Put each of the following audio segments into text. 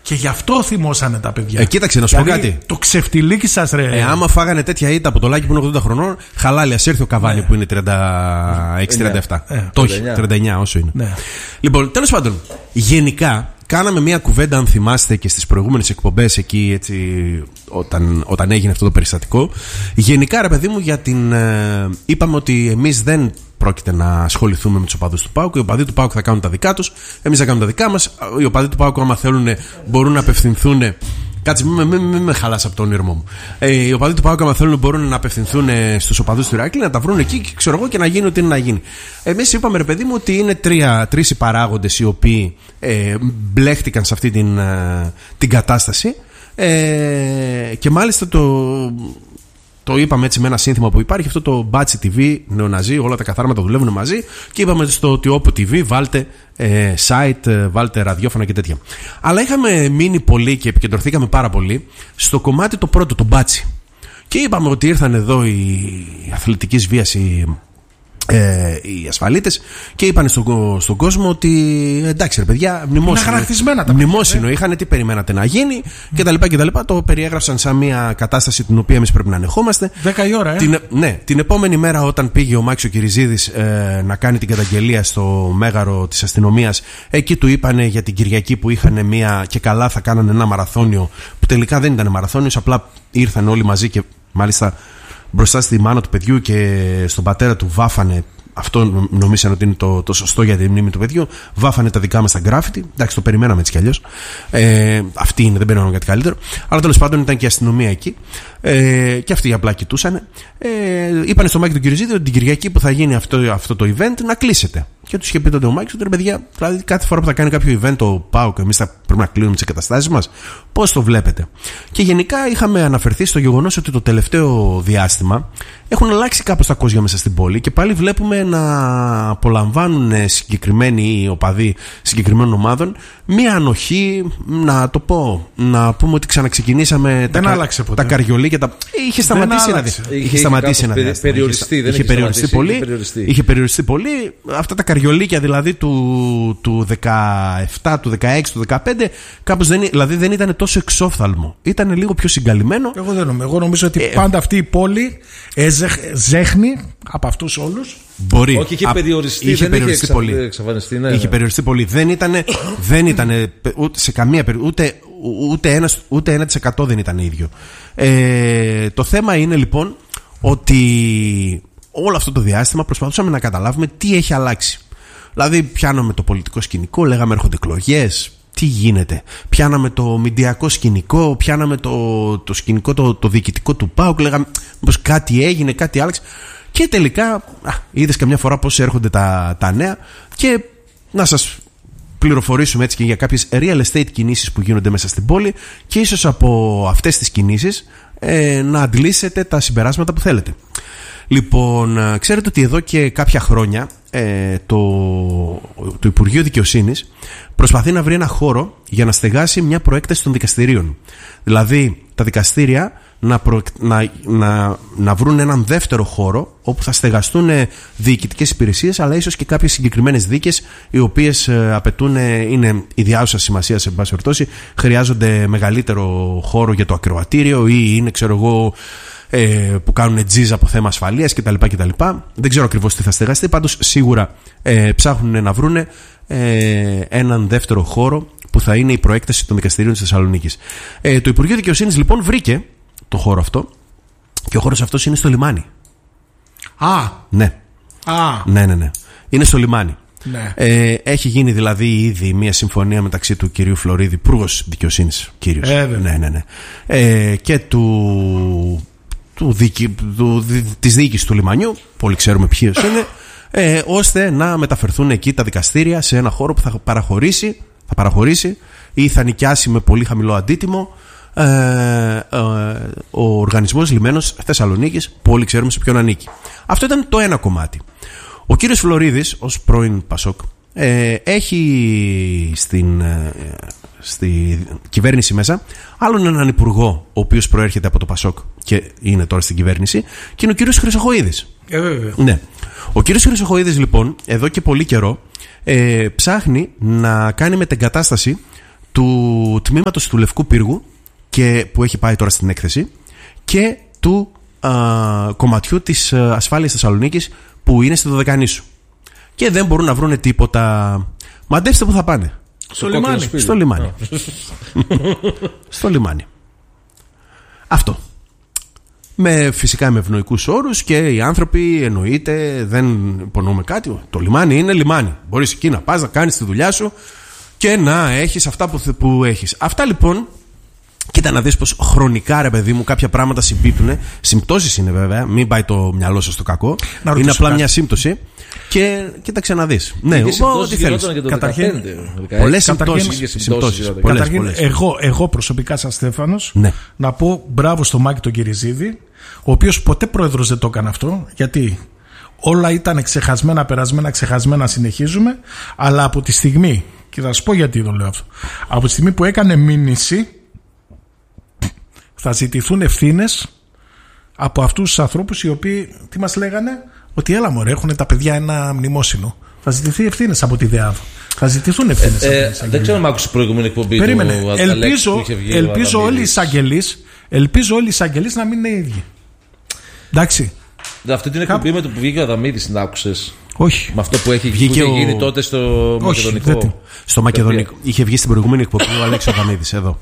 Και γι' αυτό θυμώσανε τα παιδιά. Κοίταξε, να σου πω κάτι. Το ξεφτιλίκι σας, ρε. Άμα φάγανε τέτοια ήττα από το Λάκη που είναι 80 χρονών, χαλάλι, ας έρθει ο Καβάνι που είναι 36-37. Το όχι, 39 όσο είναι. Ναι. Λοιπόν, τέλος πάντων, γενικά κάναμε μια κουβέντα, αν θυμάστε, και στις προηγούμενες εκπομπές εκεί, έτσι, όταν έγινε αυτό το περιστατικό. Γενικά, ρε παιδί μου, είπαμε ότι εμείς δεν πρόκειται να ασχοληθούμε με τους οπαδούς του ΠΑΟΚ. Οι οπαδοί του ΠΑΟΚ θα κάνουν τα δικά τους. Εμείς θα κάνουμε τα δικά μας. Οι οπαδοί του ΠΑΟΚ, άμα θέλουν, μπορούν να απευθυνθούν. Κάτσε, μην με χαλάς από το όνειρμό μου. Οι οπαδοί του ΠΑΟΚ, άμα θέλουν, μπορούν να απευθυνθούν στους οπαδούς του Ηράκλειο, να τα βρουν εκεί και ξέρω εγώ και να γίνει ό,τι είναι να γίνει. Εμείς είπαμε, ρε παιδί μου, ότι είναι τρεις οι παράγοντες οι οποίοι μπλέχτηκαν σε αυτή την κατάσταση. Και μάλιστα το είπαμε έτσι με ένα σύνθημα που υπάρχει, αυτό το Μπάτσι TV, νεοναζί, όλα τα καθάρματα δουλεύουν μαζί. Και είπαμε στο ότι όπου TV βάλτε site, βάλτε ραδιόφωνα και τέτοια. Αλλά είχαμε μείνει πολύ και επικεντρωθήκαμε πάρα πολύ στο κομμάτι το πρώτο, το Μπάτσι. Και είπαμε ότι ήρθαν εδώ οι αθλητικής βίας, οι ασφαλίτες, και είπαν στον κόσμο ότι εντάξει ρε παιδιά, μνημόσυνο είχαν, τι περιμένατε να γίνει κτλ. Το περιέγραψαν σαν μια κατάσταση την οποία εμείς πρέπει να ανεχόμαστε. 10 η ώρα, την επόμενη μέρα, όταν πήγε ο Μάκης ο Κυριζίδης να κάνει την καταγγελία στο μέγαρο της αστυνομίας, εκεί του είπανε για την Κυριακή που είχαν μια και καλά θα κάνανε ένα μαραθώνιο, που τελικά δεν ήταν μαραθώνιος, απλά ήρθαν όλοι μαζί και μάλιστα μπροστά στη μάνα του παιδιού και στον πατέρα του βάφανε. Αυτό νομίζανε ότι είναι το σωστό για τη μνήμη του παιδιού. Βάφανε τα δικά μας τα γκράφιτι. Εντάξει, το περιμέναμε έτσι κι αλλιώς. Αυτοί είναι, δεν περιμέναμε κάτι καλύτερο. Αλλά τέλος πάντων ήταν και η αστυνομία εκεί. Και αυτοί απλά κοιτούσαν. Είπανε στο Μάκη τον Κυριζίδη ότι την Κυριακή που θα γίνει αυτό το event να κλείσετε. Και τους είχε πει τότε ο Μάκης ότι ρε παιδιά, δηλαδή κάθε φορά που θα κάνει κάποιο event το ΠΑΟΚ, εμείς θα πρέπει να κλείνουμε τις εγκαταστάσεις μας. Πώς το βλέπετε? Και γενικά είχαμε αναφερθεί στο γεγονός ότι το τελευταίο διάστημα έχουν αλλάξει κάπως τα κόζια μέσα στην πόλη και πάλι βλέπουμε να απολαμβάνουν συγκεκριμένοι οπαδοί συγκεκριμένων ομάδων μία ανοχή, να το πω, να πούμε ότι ξαναξεκινήσαμε τα καριολί. Είχε σταματήσει να δει. Είχε περιοριστεί πολύ. Αυτά τα καριολίκια δηλαδή του 17, του 16, του 15, κάπως δεν ήταν τόσο εξόφθαλμο. Ήταν λίγο πιο συγκαλυμμένο. Εγώ νομίζω ότι πάντα αυτή η πόλη ζέχνει από αυτούς όλους. Μπορεί. Όχι, είχε περιοριστεί. Είχε περιοριστεί πολύ. Είχε περιοριστεί πολύ. Δεν ήταν ούτε σε καμία περίπτωση. Ούτε 1% δεν ήταν ίδιο. Το θέμα είναι λοιπόν ότι όλο αυτό το διάστημα προσπαθούσαμε να καταλάβουμε τι έχει αλλάξει. Δηλαδή, πιάναμε το πολιτικό σκηνικό, λέγαμε έρχονται εκλογές, τι γίνεται. Πιάναμε το μηντιακό σκηνικό, πιάναμε το σκηνικό το διοικητικό του ΠΑΟΚ, λέγαμε πως κάτι έγινε, κάτι άλλαξε. Και τελικά, είδες καμιά φορά πώς έρχονται τα νέα. Και να σας πληροφορήσουμε έτσι και για κάποιες real estate κινήσεις που γίνονται μέσα στην πόλη, και ίσως από αυτές τις κινήσεις να αντλήσετε τα συμπεράσματα που θέλετε. Λοιπόν, ξέρετε ότι εδώ και κάποια χρόνια το Υπουργείο Δικαιοσύνης προσπαθεί να βρει ένα χώρο για να στεγάσει μια προέκταση των δικαστηρίων. Δηλαδή τα δικαστήρια να βρουν έναν δεύτερο χώρο όπου θα στεγαστούν διοικητικές υπηρεσίες, αλλά ίσως και κάποιες συγκεκριμένες δίκες οι οποίες απαιτούν, είναι ιδιάζουσας σημασίας, σε πάση περιπτώσει, χρειάζονται μεγαλύτερο χώρο για το ακροατήριο ή είναι, ξέρω εγώ, που κάνουν τζίζ από θέμα ασφαλείας κτλ. Δεν ξέρω ακριβώς τι θα στεγαστεί, πάντως σίγουρα ψάχνουν να βρουν έναν δεύτερο χώρο που θα είναι η προέκταση των δικαστηρίων της Θεσσαλονίκης. Το Υπουργείο Δικαιοσύνης λοιπόν βρήκε το χώρο αυτό, και ο χώρος αυτός είναι στο λιμάνι. Ναι. Ναι. Είναι στο λιμάνι. Ναι. Έχει γίνει δηλαδή ήδη μια συμφωνία μεταξύ του κυρίου Φλωρίδη, υπουργός δικαιοσύνης, κύριος. Ναι. Και της διοίκησης του λιμανιού, πολύ ξέρουμε ποιος είναι, ώστε να μεταφερθούν εκεί τα δικαστήρια σε ένα χώρο που θα παραχωρήσει ή θα νοικιάσει με πολύ χαμηλό αντίτιμο ο οργανισμός Λιμένος Θεσσαλονίκης, που όλοι ξέρουμε σε ποιον ανήκει. Αυτό ήταν το ένα κομμάτι. Ο κύριος Φλωρίδης, ως πρώην Πασόκ, έχει στη κυβέρνηση μέσα άλλον έναν υπουργό, ο οποίος προέρχεται από το Πασόκ και είναι τώρα στην κυβέρνηση, και είναι ο κύριος Χρυσοχοΐδης. Ναι. Ο κύριος Χρυσοχοΐδης λοιπόν εδώ και πολύ καιρό ψάχνει να κάνει μετεγκατάσταση του τμήματος του Λευκού Πύργου, και που έχει πάει τώρα στην έκθεση, και του κομματιού της ασφάλειας Θεσσαλονίκης που είναι στη Δωδεκανήσου. Και δεν μπορούν να βρουν τίποτα. Μαντέψτε που θα πάνε. Στο λιμάνι. Στο λιμάνι. Στο λιμάνι. Αυτό. Φυσικά με ευνοϊκούς όρους, και οι άνθρωποι, εννοείται, δεν υπονοούμε κάτι. Το λιμάνι είναι λιμάνι. Μπορείς εκεί να πας να κάνεις τη δουλειά σου και να έχεις αυτά που έχεις. Αυτά λοιπόν. Κοίτα να δεις πως χρονικά, ρε παιδί μου, κάποια πράγματα συμπίπτουν. Συμπτώσεις είναι βέβαια, μην πάει το μυαλό σας στο κακό. Είναι απλά μια σύμπτωση. Και κοίταξε να δεις. Ναι, ό,τι θέλεις. Καταρχήν, πολλές συμπτώσεις. Καταρχήν, εγώ προσωπικά, σαν Στέφανος, ναι, να πω μπράβο στο Μάκη τον Κυριζίδη, ο οποίος ποτέ πρόεδρος δεν το έκανε αυτό. Γιατί όλα ήταν ξεχασμένα, περασμένα, ξεχασμένα, συνεχίζουμε. Αλλά από τη στιγμή, και θα σου πω γιατί το λέω αυτό, από τη στιγμή που έκανε μήνυση, θα ζητηθούν ευθύνες από αυτούς τους ανθρώπους οι οποίοι, τι μας λέγανε, ότι έλα μωρέ, έχουν τα παιδιά ένα μνημόσυνο. Θα ζητηθεί ευθύνες από τη ΔΕΑΔ. Θα ζητηθούν ευθύνες. Δεν ξέρω αν άκουσε προηγούμενη εκπομπή. Περίμενε. Ελπίζω όλοι οι εισαγγελείς να μην είναι οι ίδιοι. Εντάξει. Αυτή την εκπομπή με το που βγήκε ο Αδαμίδης, την άκουσες? Όχι. Με αυτό που είχε γίνει τότε στο Μακεδονικό. Στο Μακεδονικό. Είχε βγει στην προηγούμενη εκπομπή ο Αλέξης Αδαμίδης εδώ.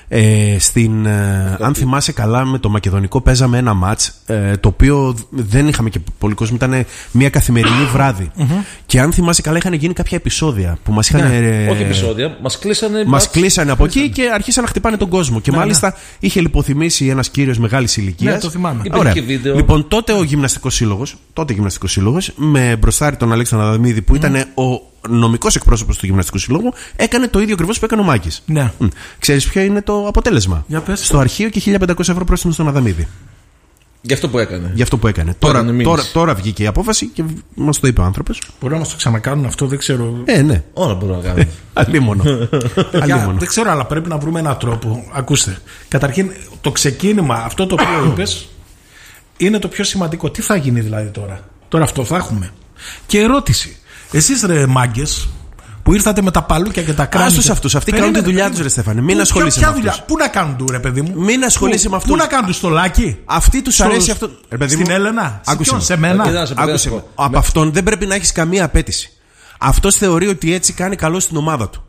Αν θυμάσαι καλά, με το Μακεδονικό παίζαμε ένα μάτς, το οποίο δεν είχαμε και πολύ κόσμο, ήταν μια καθημερινή βράδυ. Και αν θυμάσαι καλά, είχαν γίνει κάποια επεισόδια που μας είχαν. Όχι επεισόδια, μας κλείσανε από εκεί και αρχίσαν να χτυπάνε τον κόσμο. Και μάλιστα είχε λιποθυμήσει ένας κύριος μεγάλης ηλικίας. Ναι, το θυμάμαι. Λοιπόν, τότε ο Γυμναστικός Σύλλογος, με μπροστάρι τον Αλέξη Αδαμίδη, που ήταν ο νομικός εκπρόσωπος του Γυμναστικού Συλλόγου, έκανε το ίδιο ακριβώς που έκανε ο Μάκης. Ναι. Ξέρεις ποιο είναι το αποτέλεσμα? Στο αρχείο και 1.500 ευρώ πρόστιμο στον Αδαμίδη. Γι' αυτό που έκανε. Τώρα βγήκε η απόφαση και μας το είπε ο άνθρωπος. Μπορεί να μας το ξανακάνουν αυτό, δεν ξέρω. Ναι. Όλα μπορούν να κάνουν. Αλίμονο. Δεν ξέρω, αλλά πρέπει να βρούμε έναν τρόπο. Ακούστε. Καταρχήν, το ξεκίνημα, αυτό το οποίο είπες, είναι το πιο σημαντικό. Τι θα γίνει δηλαδή τώρα? Τώρα αυτό θα έχουμε. Και ερώτηση. Εσείς ρε μάγκες που ήρθατε με τα παλούκια και τα κράνια. Άστος αυτούς. Αυτοί κάνουν τη δουλειά τους, ρε Στέφανε. Μην ασχολείσαι με αυτούς. Πού να κάνουν του, ρε παιδί μου? Μην ασχολείσαι με αυτούς. Πού να κάνουν του, στο Λάκι? Αυτοί τους αρέσει αυτό. Στην Έλενα? Σε μένα? Από αυτόν δεν πρέπει να έχεις καμία απέτηση. Αυτός θεωρεί ότι έτσι κάνει καλό στην ομάδα του.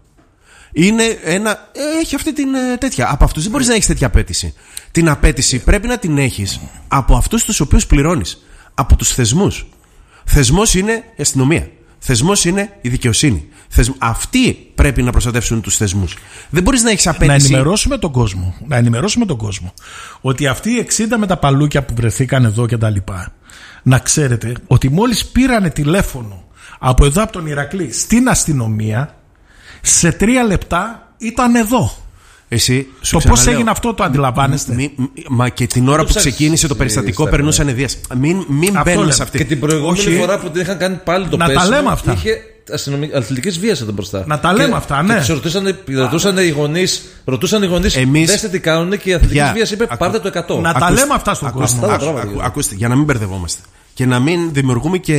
Έχει αυτή την τέτοια. Από αυτούς δεν μπορείς να έχεις τέτοια απέτηση. Την απέτηση πρέπει να την έχεις από αυτούς τους οποίους πληρώνεις. Από τους θεσμούς. Θεσμός είναι η αστυνομία. Θεσμός είναι η δικαιοσύνη. Αυτοί πρέπει να προστατεύσουν τους θεσμούς. Δεν μπορείς να έχεις απέτηση. Να ενημερώσουμε τον κόσμο ότι αυτοί οι 60 με τα παλούκια που βρεθήκαν εδώ και τα λοιπά, να ξέρετε ότι μόλις πήρανε τηλέφωνο από εδώ, από τον Ηρακλή, στην αστυνομία, σε 3 λεπτά ήταν εδώ. Το πώς έγινε αυτό το αντιλαμβάνεστε? Μα και την ώρα που ξεκίνησε το περιστατικό περνούσαν δίας. Μην μπαίνουν σε αυτή. Και την προηγούμενη φορά που την είχαν κάνει πάλι το πέσιμο, να τα λέμε αυτά. Είχε αθλητικές βίας εδώ μπροστά. Να τα λέμε αυτά, ναι. Και ρωτούσαν οι γονείς, δέστε τι κάνουν, και η αθλητική βίας είπε πάρτε το 100. Να τα λέμε αυτά στον κόσμο. Ακούστε, για να μην μπερδευόμαστε και να μην δημιουργούμε και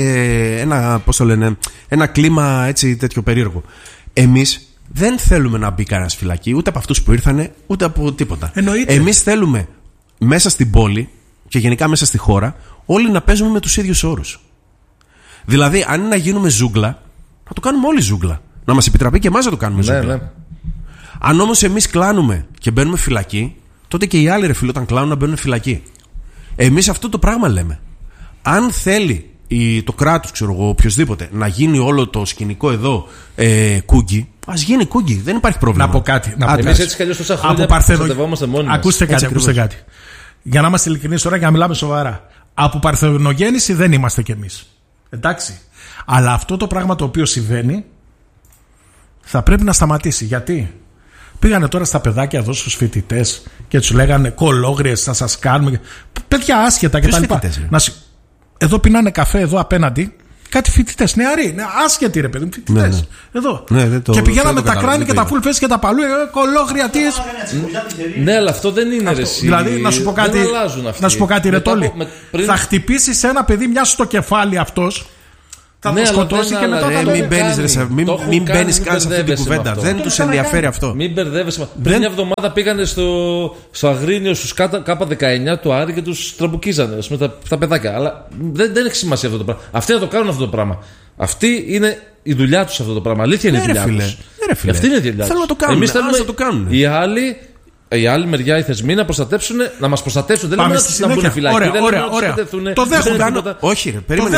ένα κλίμα έτσι τέτοιο περίεργο. Εμείς δεν θέλουμε να μπει κανένας φυλακή, ούτε από αυτούς που ήρθανε, ούτε από τίποτα. Εμείς θέλουμε μέσα στην πόλη και γενικά μέσα στη χώρα όλοι να παίζουμε με τους ίδιους όρους. Δηλαδή, αν είναι να γίνουμε ζούγκλα, να το κάνουμε όλοι ζούγκλα. Να μας επιτραπεί και εμάς να το κάνουμε ζούγκλα. Ναι. Αν όμως εμείς κλάνουμε και μπαίνουμε φυλακή, τότε και οι άλλοι, ρε φίλοι, όταν κλάνουν, να μπαίνουν φυλακή. Εμείς αυτό το πράγμα λέμε. Αν θέλει το κράτος, ξέρω εγώ, οποιοδήποτε, να γίνει όλο το σκηνικό εδώ κούγκι, ας γίνει κούγκι, δεν υπάρχει πρόβλημα. Να πω κάτι. Εμείς έτσι κι αλλιώς τόσα χρόνια προστατευόμαστε μόνοι μας. Ακούστε κάτι. Για να είμαστε ειλικρινείς τώρα και να μιλάμε σοβαρά. Από παρθενογέννηση δεν είμαστε κι εμείς. Εντάξει. Αλλά αυτό το πράγμα το οποίο συμβαίνει θα πρέπει να σταματήσει. Γιατί πήγανε τώρα στα παιδάκια εδώ στους φοιτητές και τους λέγανε κολόγριες, θα σας κάνουμε. Παιδιά άσχετα κτλ. Εδώ πινάνε καφέ εδώ απέναντι. Κάτι φοιτητές, νεαροί, άσχετοι ρε παιδί μου, φοιτητές. Ναι. Εδώ. Ναι, και πηγαίναμε τα κράνη και τα full face και τα παλού, κολόγρια, τι. Ναι, αλλά αυτό δεν είναι ρε. Δηλαδή, να σου πω κάτι, ρε Τόλι. Θα χτυπήσεις ένα παιδί μια στο κεφάλι αυτός. Θα τον σκοτώσει και μετά θα μην μπαίνεις καν σε αυτή την κουβέντα. Δεν τους ενδιαφέρει αυτό. Μην μπερδεύεσαι. Πριν μια εβδομάδα πήγανε στο Αγρίνιο στους K19 του Άρη και τους τραμπουκίζανε με τα παιδάκια. Αλλά δεν έχει σημασία αυτό το πράγμα. Αυτοί θα το κάνουν αυτό το πράγμα. Αυτή είναι η δουλειά τους αυτό το πράγμα. Αλήθεια είναι η δουλειά τους. Αυτή είναι η δουλειά τους. Θέλω να το κάνουν. Εμείς θέλουμε το κάνουν. Η άλλη μεριά, οι θεσμοί να προστατεύσουν, να μας προστατεύσουν. Δεν λέμε να μπουν φυλάκι. Ωραία. Το δέχομαι. Όχι,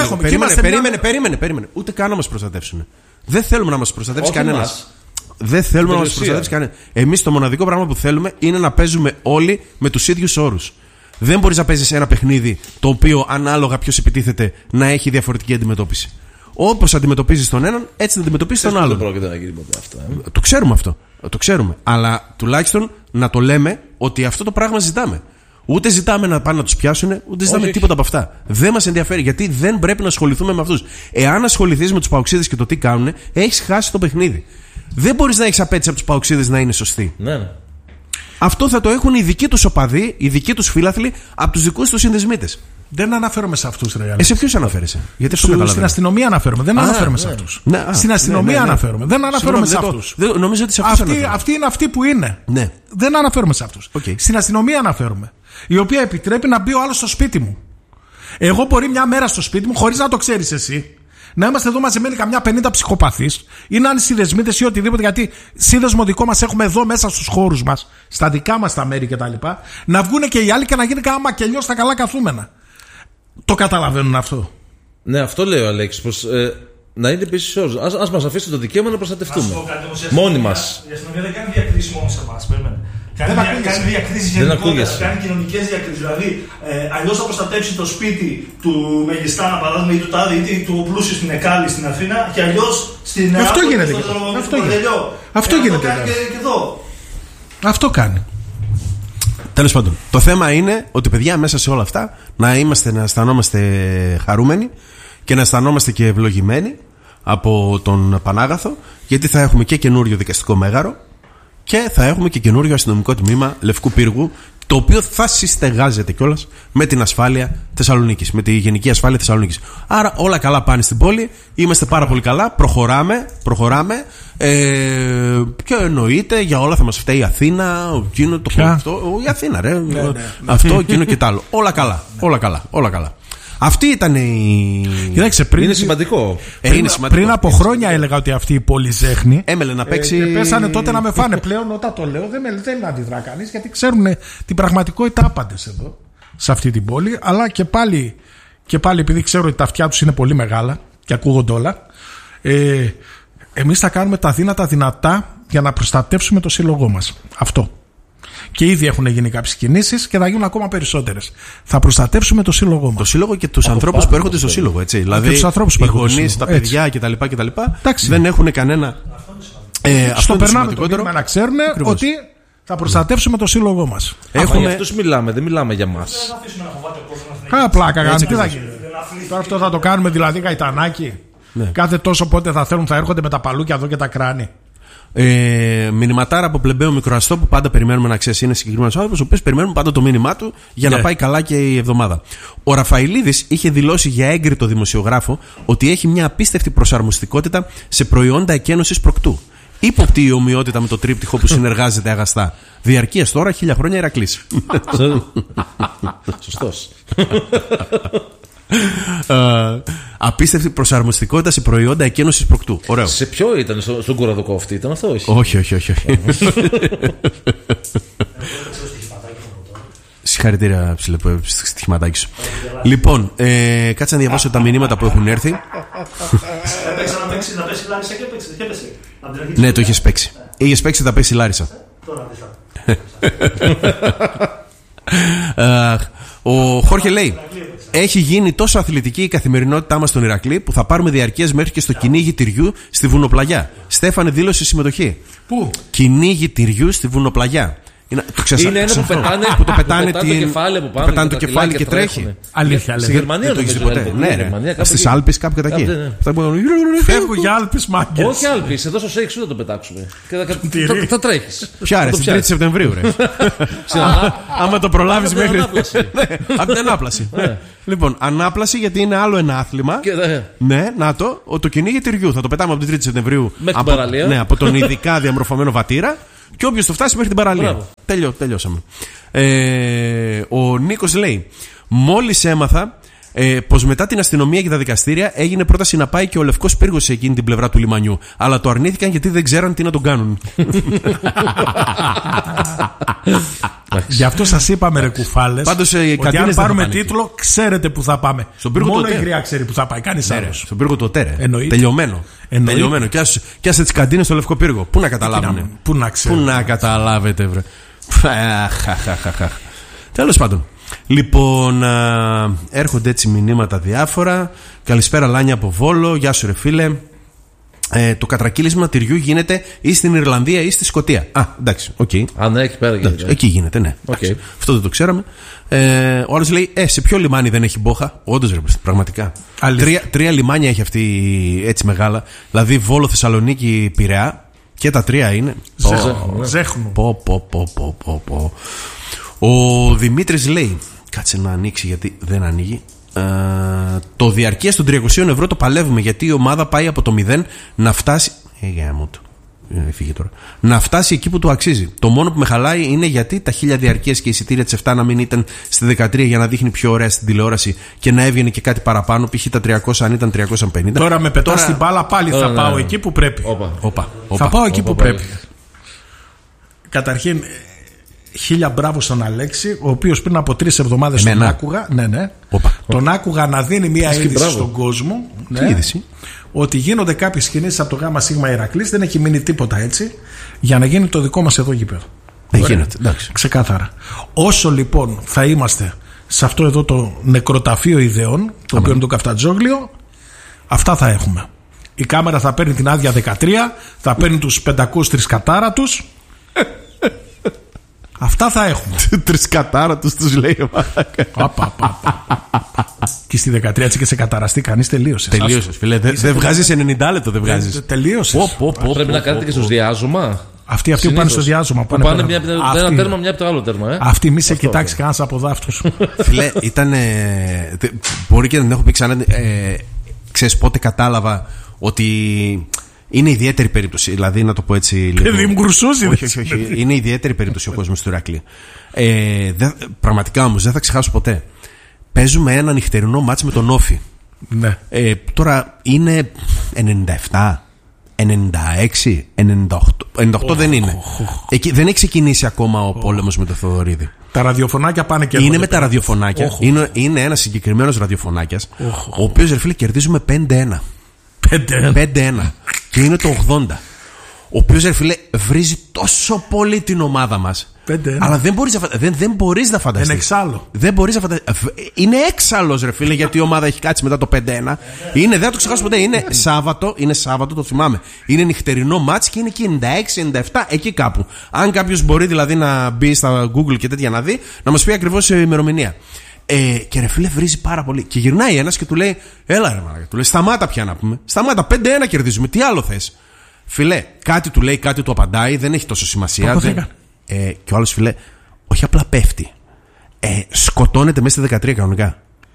περίμενε. Ούτε καν να μας προστατεύσουν. Δεν θέλουμε να μας προστατεύσει κανένας. Δεν θέλουμε να μας προστατεύσει κανένας. Εμείς το μοναδικό πράγμα που θέλουμε είναι να παίζουμε όλοι με τους ίδιους όρους. Δεν μπορείς να παίζεις ένα παιχνίδι το οποίο ανάλογα ποιος επιτίθεται να έχει διαφορετική αντιμετώπιση. Όπως αντιμετωπίζεις τον έναν, έτσι θα αντιμετωπίζεις τον άλλον. Δεν πρόκειται να γίνει ποτέ αυτό. Το ξέρουμε αυτό. Το ξέρουμε. Αλλά τουλάχιστον να το λέμε ότι αυτό το πράγμα ζητάμε. Ούτε ζητάμε να πάνε να τους πιάσουν, ούτε ζητάμε τίποτα από αυτά. Δεν μας ενδιαφέρει, γιατί δεν πρέπει να ασχοληθούμε με αυτούς. Εάν ασχοληθείς με τους παοξίδες και το τι κάνουν, έχεις χάσει το παιχνίδι. Δεν μπορείς να έχεις απέτηση από τους παοξίδες να είναι σωστοί. Ναι. Αυτό θα το έχουν οι δικοί τους οπαδοί, οι δικοί τους φίλαθλοι, από τους δικούς τους συνδεσμίτες. Δεν αναφέρομαι σε αυτούς, ρε. Σε ποιους αναφέρεσαι? Γιατί στην αστυνομία αναφέρομαι. Δεν αναφέρομαι σε αυτούς. Στην αστυνομία αναφέρομαι. Δεν αναφέρομαι σε αυτούς. Νομίζω ότι σε αυτούς αναφέρομαι. Αυτοί είναι αυτοί που είναι. Ναι. Δεν αναφέρομαι σε αυτούς. Στην αστυνομία αναφέρομαι. Η οποία επιτρέπει να μπει ο άλλος στο σπίτι μου. Εγώ μπορεί μια μέρα στο σπίτι μου, χωρίς να το ξέρεις εσύ, να είμαστε εδώ μαζεμένοι καμιά 50 ψυχοπαθείς ή να είναι συνδεσμίτες ή οτιδήποτε, γιατί σύνδεσμο δικό μας έχουμε εδώ μέσα στους χώρους μας, στα δικά μας τα μέρη κτλ. Να βγουν και οι άλλοι και να γίνει κάμα μακελιό στα καλά καθούμενα. Το καταλαβαίνουν αυτό? Ναι, αυτό λέει ο Αλέξης. Πως να είναι επίσης όρους. Ας μας αφήσει το δικαίωμα να προστατευτούμε. Μόνοι μας. Η αστυνομία δεν κάνει διακρίσεις μόνο σε εμάς. Κάνει διακρίσεις γενικότερα. Κάνει κοινωνικές διακρίσεις. Δηλαδή, αλλιώς θα προστατεύσει το σπίτι του Μεγιστάνα, παράδειγμα, ή του Τάδε, ή του πλούσιου στην Εκάλη στην Αθήνα, και αλλιώς στην Ελλάδα. Αυτό γίνεται. Αυτό γίνεται. Και εδώ. Αυτό κάνει. Τέλος πάντων, το θέμα είναι ότι, παιδιά, μέσα σε όλα αυτά να αισθανόμαστε χαρούμενοι και να αισθανόμαστε και ευλογημένοι από τον Πανάγαθο, γιατί θα έχουμε και καινούριο δικαστικό μέγαρο και θα έχουμε και καινούριο αστυνομικό τμήμα Λευκού Πύργου, το οποίο θα συστεγάζεται κιόλας με την ασφάλεια Θεσσαλονίκης, με τη γενική ασφάλεια Θεσσαλονίκης. Άρα όλα καλά πάνε στην πόλη, είμαστε πάρα πολύ καλά, προχωράμε. Και εννοείται για όλα θα μας φταίει η Αθήνα, η Αθήνα, ρε. Αυτό, εκείνο και τ' άλλο. Όλα καλά. Αυτή ήταν η. Κοίταξε, είναι σημαντικό. Πριν από χρόνια έλεγα ότι αυτή η πόλη ζέχνει. Έμελε να παίξει. Και πέσανε τότε να με φάνε. Πλέον όταν το λέω δεν θέλει να αντιδρά κανείς, γιατί ξέρουν την πραγματικότητα άπαντες εδώ, σε αυτή την πόλη. Αλλά και πάλι επειδή ξέρω ότι τα αυτιά τους είναι πολύ μεγάλα και ακούγονται όλα, εμείς θα κάνουμε τα δύνατα δυνατά για να προστατεύσουμε το σύλλογό μας. Αυτό. Και ήδη έχουν γίνει κάποιες κινήσεις και θα γίνουν ακόμα περισσότερες. Θα προστατεύσουμε το σύλλογό μας. Το σύλλογο και τους ανθρώπους που έρχονται στο σύλλογο. Έτσι. Δηλαδή, οι γονείς, τα παιδιά κτλ. Δεν έχουν κανένα. Στο περνάμε το μήνυμα να ξέρουν ότι θα προστατεύσουμε το σύλλογο μας. Για αυτούς μιλάμε, δεν μιλάμε για μας. Πλάκα κάνουμε. Τι θα γίνει? Τώρα αυτό θα το κάνουμε δηλαδή γαϊτανάκι? Κάθε τόσο πότε θα θέλουν, θα έρχονται με τα παλούκια εδώ και τα κράνη. Μηνυματάρα από πλεμπαίο μικροαστό που πάντα περιμένουμε να ξέρει. Είναι συγκεκριμένος άνθρωπος, ο οποίος περιμένουμε πάντα το μήνυμά του για να πάει καλά και η εβδομάδα. Ο Ραφαηλίδης είχε δηλώσει για έγκριτο δημοσιογράφο ότι έχει μια απίστευτη προσαρμοστικότητα σε προϊόντα εκένωσης προκτού. Ύποπτη η ομοιότητα με το τρίπτυχο που συνεργάζεται αγαστά. Διαρκείας τώρα 1000 χρόνια Ηρακλής. Σωστός. Απίστευτη προσαρμοστικότητα σε προϊόντα εκένωσης προκτού. Ωραίο. Σε ποιο ήταν, στον Κουραδοκόφτη ήταν αυτό? Όχι. Συγχαρητήρια, στοιχηματάκι σου. Λοιπόν, κάτσε να διαβάσω τα μηνύματα που έχουν έρθει. Έπαιξε να πέσει Λάρισα και έπεσε. Ναι, το είχες παίξει. Είχες παίξει, θα πέσει Λάρισα. Ο Χόρχε λέει: έχει γίνει τόσο αθλητική η καθημερινότητά μας στον Ηρακλή που θα πάρουμε διαρκείας μέχρι και στο κυνήγι τυριού στη Βουνοπλαγιά. Στέφανε, δήλωσε συμμετοχή. Πού? Κυνήγι τυριού στη Βουνοπλαγιά. Είναι ένα που πετάνε το κεφάλι από πάνω. Πετάνε το κεφάλι και τρέχει. Αλήθεια, στη Γερμανία το έχεις ποτέ. Ναι, στις Άλπεις κάπου κατά εκεί. Φεύγω για Άλπεις, μάγκες. Όχι Άλπεις, εδώ στο Σέιξ θα το πετάξουμε. Θα τρέχεις. Ποια ρε, στην 3η Σεπτεμβρίου, ρε. Άμα το προλάβεις μέχρι. Από την ανάπλαση. Λοιπόν, ανάπλαση γιατί είναι άλλο ένα άθλημα. Ναι, να το κυνήγι τυριού. Θα το πετάμε από την 3η Σεπτεμβρίου. Μέχρι την παραλία. Ναι, από τον ειδικά διαμορφωμένο βατήρα. Και όποιος το φτάσει μέχρι την παραλία. Τελειώσαμε. Ο Νίκος λέει: μόλις έμαθα πως μετά την αστυνομία και τα δικαστήρια έγινε πρόταση να πάει και ο Λευκός Πύργος σε εκείνη την πλευρά του λιμανιού. Αλλά το αρνήθηκαν γιατί δεν ξέραν τι να τον κάνουν. Γι' αυτό σας είπαμε, ρε κουφάλες, ότι αν πάρουμε τίτλο, ξέρετε που θα πάμε. Μόνο η Γριά ξέρει που θα πάει. Κανείς άλλος. Στον Πύργο του ΟΤΕ. Τελειωμένο. Κι άσε τις καντίνες στο Λευκό Πύργο. Πού να καταλάβουν. Πού να καταλάβετε, βρε. Τέλος πάντων. Λοιπόν, έρχονται έτσι μηνύματα διάφορα. Καλησπέρα Λάνια από Βόλο. Γεια σου ρε φίλε. Το κατρακύλισμα τυριού γίνεται ή στην Ιρλανδία ή στη Σκωτία. Εντάξει, οκ. Ναι, εκεί πέρα γίνεται. Εκεί γίνεται, ναι. Okay. Αυτό δεν το ξέραμε. Ο άλλος λέει: σε ποιο λιμάνι δεν έχει μπόχα? Όντως, ρε, πραγματικά. 3 λιμάνια έχει αυτή έτσι μεγάλα. Δηλαδή Βόλο, Θεσσαλονίκη, Πειραιά. Και τα 3 είναι. Ζέχνου. Ο Δημήτρης λέει: κάτσε να ανοίξει γιατί δεν ανοίγει. Το διαρκείας των 300 ευρώ το παλεύουμε γιατί η ομάδα πάει από το 0 να φτάσει. Φύγε τώρα. Να φτάσει εκεί που του αξίζει. Το μόνο που με χαλάει είναι γιατί τα 1000 διαρκείας και εισιτήρια της 7 να μην ήταν στη 13 για να δείχνει πιο ωραία στην τηλεόραση και να έβγαινε και κάτι παραπάνω. Π.χ. τα 300 αν ήταν 350. Τώρα με πετάς την μπάλα πάλι. Θα πάω εκεί που πρέπει. Θα πάω εκεί που πρέπει. Καταρχήν, 1000 μπράβο στον Αλέξη, ο οποίος πριν από 3 εβδομάδες τον άκουγα. Ναι. Τον άκουγα να δίνει μια είδηση στον κόσμο. Τι είδηση? Ότι γίνονται κάποιες κινήσεις από το ΓΣ Ηρακλής, δεν έχει μείνει τίποτα έτσι, για να γίνει το δικό μας εδώ γήπεδο. Δεν γίνεται, εντάξει. Ξεκάθαρα. Όσο λοιπόν θα είμαστε σε αυτό εδώ το νεκροταφείο ιδεών, το οποίο είναι το Καφτατζόγλιο, αυτά θα έχουμε. Η κάμερα θα παίρνει την άδεια 13, θα παίρνει τους 503 κατάρα τους. Αυτά θα έχουμε. 3 κατάρα τους λέει. Και στη 13 έτσι και σε καταραστεί κανείς, τελείωσε. Τελείωσε, φίλε. Δεν βγάζεις 90 λεπτό, δεν βγάζεις. Τελείωσε. Πρέπει να κάνετε και στο διάζωμα. Αυτοί που πάνε στο διάζωμα. Πάνε ένα τέρμα, μια από το άλλο τέρμα. Αυτή μη σε κοιτάξει κανένας από δάφτους. Φίλε, ήταν. Μπορεί και να την έχω πει ξανά. Ξέρεις πότε κατάλαβα ότι. Είναι ιδιαίτερη περίπτωση, δηλαδή να το πω έτσι. Παιδί μου γκρουσούζει. Όχι. Είναι ιδιαίτερη περίπτωση ο κόσμος του Ηρακλή. Πραγματικά όμως δεν θα ξεχάσω ποτέ. Παίζουμε ένα νυχτερινό μάτς με τον Όφη. Ναι. Τώρα είναι 97, 96, 98 δεν είναι. Εκεί δεν έχει ξεκινήσει ακόμα ο πόλεμος με το Θοδωρίδη. Τα ραδιοφωνάκια πάνε και είναι με τα ραδιοφωνάκια. Είναι ένας συγκεκριμένος ραδιοφωνάκιας, ο οποίος, ρε φίλε, κερδίζουμε 5-1. 5-1. Και είναι το 80. Ο οποίος, ρε φίλε, βρίζει τόσο πολύ την ομάδα μας. 5-1. Αλλά δεν μπορείς να φανταστείς. Είναι εξάλλο. Δεν μπορείς να φανταστείς. Είναι έξαλλος, ρε φίλε, γιατί η ομάδα έχει κάτσει μετά το 5-1. Δεν θα το ξεχάσω ποτέ. Είναι Σάββατο, το θυμάμαι. Είναι νυχτερινό μάτς και είναι εκεί 96-97, εκεί κάπου. Αν κάποιος μπορεί δηλαδή να μπει στα Google και τέτοια να δει, να μας πει ακριβώς η ημερομηνία. Και ρε φίλε, βρίζει πάρα πολύ. Και γυρνάει ένας και του λέει: έλα ρε μαλάκα, του λέει: σταμάτα πια να πούμε. Σταμάτα, 5-1 κερδίζουμε. Τι άλλο θες? Φιλέ, κάτι του λέει, κάτι του απαντάει, δεν έχει τόσο σημασία. Και ο άλλος, φιλέ, όχι απλά πέφτει. Σκοτώνεται μέσα στη 13 κανονικά.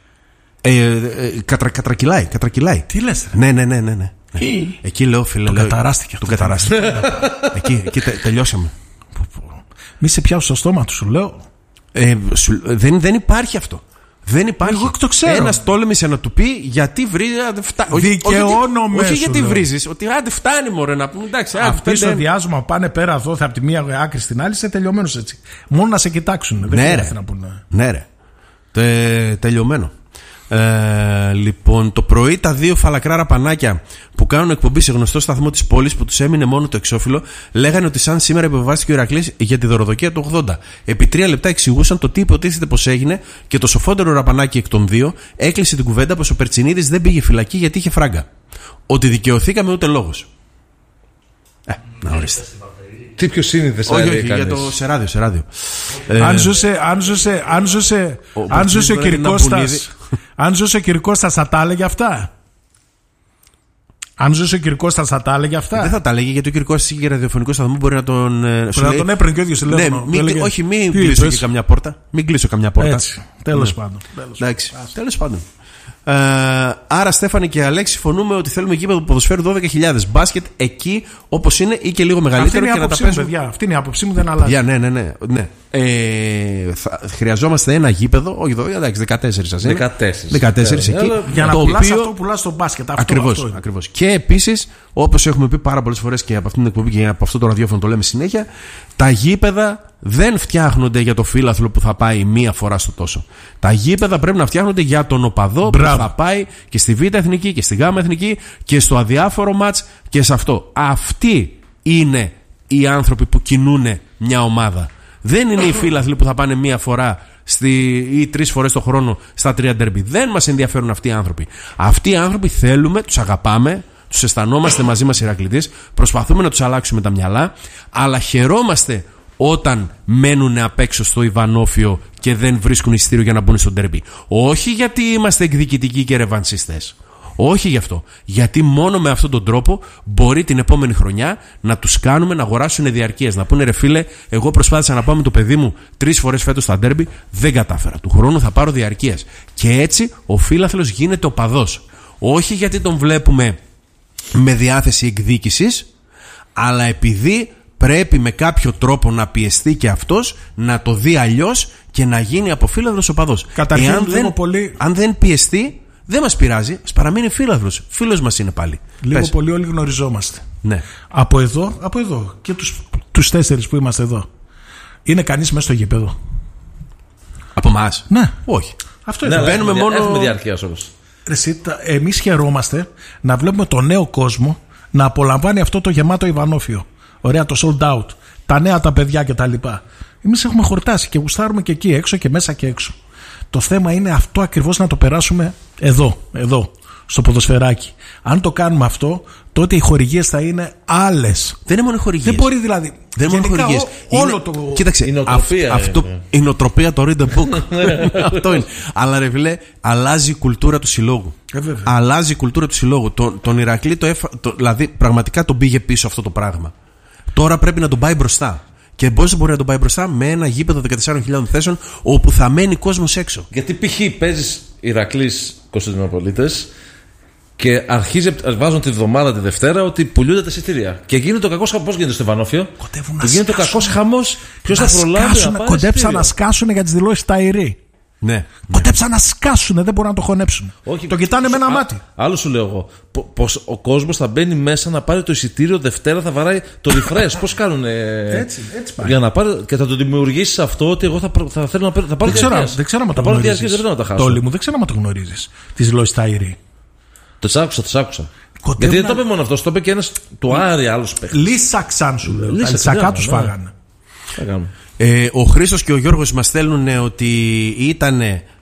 Κατρακυλάει. Τι λες? Ναι. Εκεί λέω, φίλε. Του καταράστηκε. Εκεί τελειώσαμε. Μη σε πιάσω στο στόμα του, σου λέω. Δεν υπάρχει αυτό. Δεν υπάρχει. Εγώ το ξέρω. Ένας τόλμησε να του πει γιατί βρίζει. Δικαιώνομαι. Όχι γιατί βρίζεις. Ότι άντε φτάνει, μωρέ, να πούμε. Εντάξει, αυτοί στο διάζωμα πάνε πέρα εδώ, από τη μία άκρη στην άλλη, είσαι τελειωμένος έτσι. Μόνο να σε κοιτάξουν. Δεν χρειάζεται να πούνε. Ναι, ρε. Τελειωμένο. Λοιπόν, το πρωί τα 2 φαλακρά ραπανάκια που κάνουν εκπομπή σε γνωστό σταθμό της πόλης που τους έμεινε μόνο το εξώφυλλο λέγανε ότι σαν σήμερα υποβιβάστηκε ο Ηρακλής για τη δωροδοκία του 80. Επί 3 λεπτά εξηγούσαν το τι υποτίθεται πως έγινε και το σοφότερο ραπανάκι εκ των 2 έκλεισε την κουβέντα πως ο Περτσινίδης δεν πήγε φυλακή γιατί είχε φράγκα. Ότι δικαιωθήκαμε ούτε λόγος. Να ορίστε. Τι πιο σύνηθες όχι, για το σε ράδιο. Αν ζούσε ο Κυρκώστας θα τα έλεγε αυτά. Αν ζούσε ο Κυρκώστας θα τα έλεγε αυτά. Δεν θα τα έλεγε, γιατί ο Κυρκώστας είχε ραδιοφωνικό σταθμό, μπορεί να τον. Μπορεί να τον έπαιρνε και ο ίδιος τηλέφωνο. Όχι, μην κλείσω και καμιά πόρτα. Μην κλείσω καμιά πόρτα. Τέλος πάντων. Τέλος πάντων. Άρα, Στέφανη και Αλέξη, συμφωνούμε ότι θέλουμε γήπεδο ποδοσφαίρου 12.000. Μπάσκετ εκεί όπως είναι ή και λίγο μεγαλύτερο. Αυτή είναι η άποψή μου, δεν αλλάζει. Ναι. Χρειαζόμαστε ένα γήπεδο, όχι 14 σας είναι. 14 εκεί. Για να πουλάς αυτό που πουλάς στο μπάσκετ. Ακριβώς. Και επίσης, όπως έχουμε πει πάρα πολλές φορές και από αυτήν την εκπομπή και από αυτό το ραδιόφωνο το λέμε συνέχεια, τα γήπεδα δεν φτιάχνονται για το φύλαθλο που θα πάει μία φορά στο τόσο. Τα γήπεδα πρέπει να φτιάχνονται για τον οπαδό που θα πάει και στη Β' Εθνική και στη Γ' Εθνική και στο αδιάφορο μάτς και σε αυτό. Αυτοί είναι οι άνθρωποι που κινούν μια ομάδα. Δεν είναι οι φύλαθλοι που θα πάνε μία φορά ή 3 φορές το χρόνο στα 3 ντέρμπι. Δεν μας ενδιαφέρουν αυτοί οι άνθρωποι. Αυτοί οι άνθρωποι θέλουμε, τους αγαπάμε, τους αισθανόμαστε μαζί μας Ηρακλήδες, προσπαθούμε να τους αλλάξουμε τα μυαλά, αλλά χαιρόμαστε όταν μένουν απ' έξω στο Ιβανόφιο και δεν βρίσκουν εισιτήριο για να μπουν στο ντέρμπι. Όχι γιατί είμαστε εκδικητικοί και ρεβανσιστές. Όχι γι' αυτό. Γιατί μόνο με αυτόν τον τρόπο μπορεί την επόμενη χρονιά να τους κάνουμε να αγοράσουν διαρκείας. Να πούνε, ρε φίλε, εγώ προσπάθησα να πάω με το παιδί μου 3 φορές φέτος στα ντέρμπι, δεν κατάφερα. Του χρόνου θα πάρω διαρκείας. Και έτσι ο φύλαθλος γίνεται οπαδός. Όχι γιατί τον βλέπουμε με διάθεση εκδίκησης, αλλά επειδή πρέπει με κάποιο τρόπο να πιεστεί και αυτός, να το δει αλλιώς και να γίνει από φύλαθλος οπαδός. Καταρχήν, αν δεν πιεστεί, δεν μας πειράζει, ας παραμείνει φύλαθλος. Φίλος μας είναι πάλι. Λίγο πολύ όλοι γνωριζόμαστε. Ναι. Από εδώ και τους 4 που είμαστε εδώ. Είναι κανείς μέσα στο γήπεδο? Από εμάς? Ναι. Όχι. Αυτό είναι. Μπαίνουμε μόνο. Έχουμε διαρκείας όμως. Εμείς χαιρόμαστε να βλέπουμε τον νέο κόσμο να απολαμβάνει αυτό το γεμάτο Ιβανόφιο. Ωραία, το sold out. Τα νέα τα παιδιά κτλ. Εμείς έχουμε χορτάσει και γουστάρουμε και εκεί έξω και μέσα και έξω. Το θέμα είναι αυτό ακριβώς να το περάσουμε εδώ, στο ποδοσφαιράκι. Αν το κάνουμε αυτό, τότε οι χορηγίες θα είναι άλλες. Δεν είναι μόνο χορηγίες. Δεν μπορεί δηλαδή. Δεν είναι μόνο χορηγίες. Κοίταξε, η νοοτροπία, το read the book. Αυτό είναι. Αλλά ρε φίλε, αλλάζει η κουλτούρα του συλλόγου. Αλλάζει η κουλτούρα του συλλόγου. Τον Ηρακλή δηλαδή πραγματικά τον πήγε πίσω αυτό το πράγμα. Τώρα πρέπει να τον πάει μπροστά. Και πώς μπορεί να τον πάει μπροστά? Με ένα γήπεδο 14.000 θέσεων όπου θα μένει κόσμος έξω. Γιατί π.χ. παίζεις Ηρακλής Κωνσταντινούπολιτες και βάζουν τη βδομάδα τη Δευτέρα ότι πουλούνται τα εισιτήρια. Και γίνεται ο κακός χαμός. Πώς γίνεται στο Ιβανόφιο? Γίνεται ο κακός χαμός. Ποιος θα προλάβει να πάρει? Κοντέψαν να σκάσουν για τις δηλώσεις τα ηρή. Ναι. Κοντέψαν να σκάσουν, δεν μπορούν να το χωνέψουν. Όχι, το κοιτάνε με ένα μάτι. Άλλο σου λέω εγώ. Πως ο κόσμος θα μπαίνει μέσα να πάρει το εισιτήριο Δευτέρα, θα βαράει το refresh. Πώς κάνουν. Έτσι πάει. Για να πάρει και θα το δημιουργήσει αυτό ότι εγώ θα θέλω να πάρω διαρκείας. Δεν ξέρω αν το γνωρίζεις. Τόλι μου, δεν ξέρω αν το γνωρίζεις. Τις δηλώσεις τα ηρή. Το άκουσα. Γιατί δεν το είπε μόνο αυτό, το είπε και ένας του Άρη άλλος παίκτης. Λύσαξαν σου λέω. Τα λυσακά τους φάγανε. Ο Χρήστος και ο Γιώργος μας στέλνουν ότι ήταν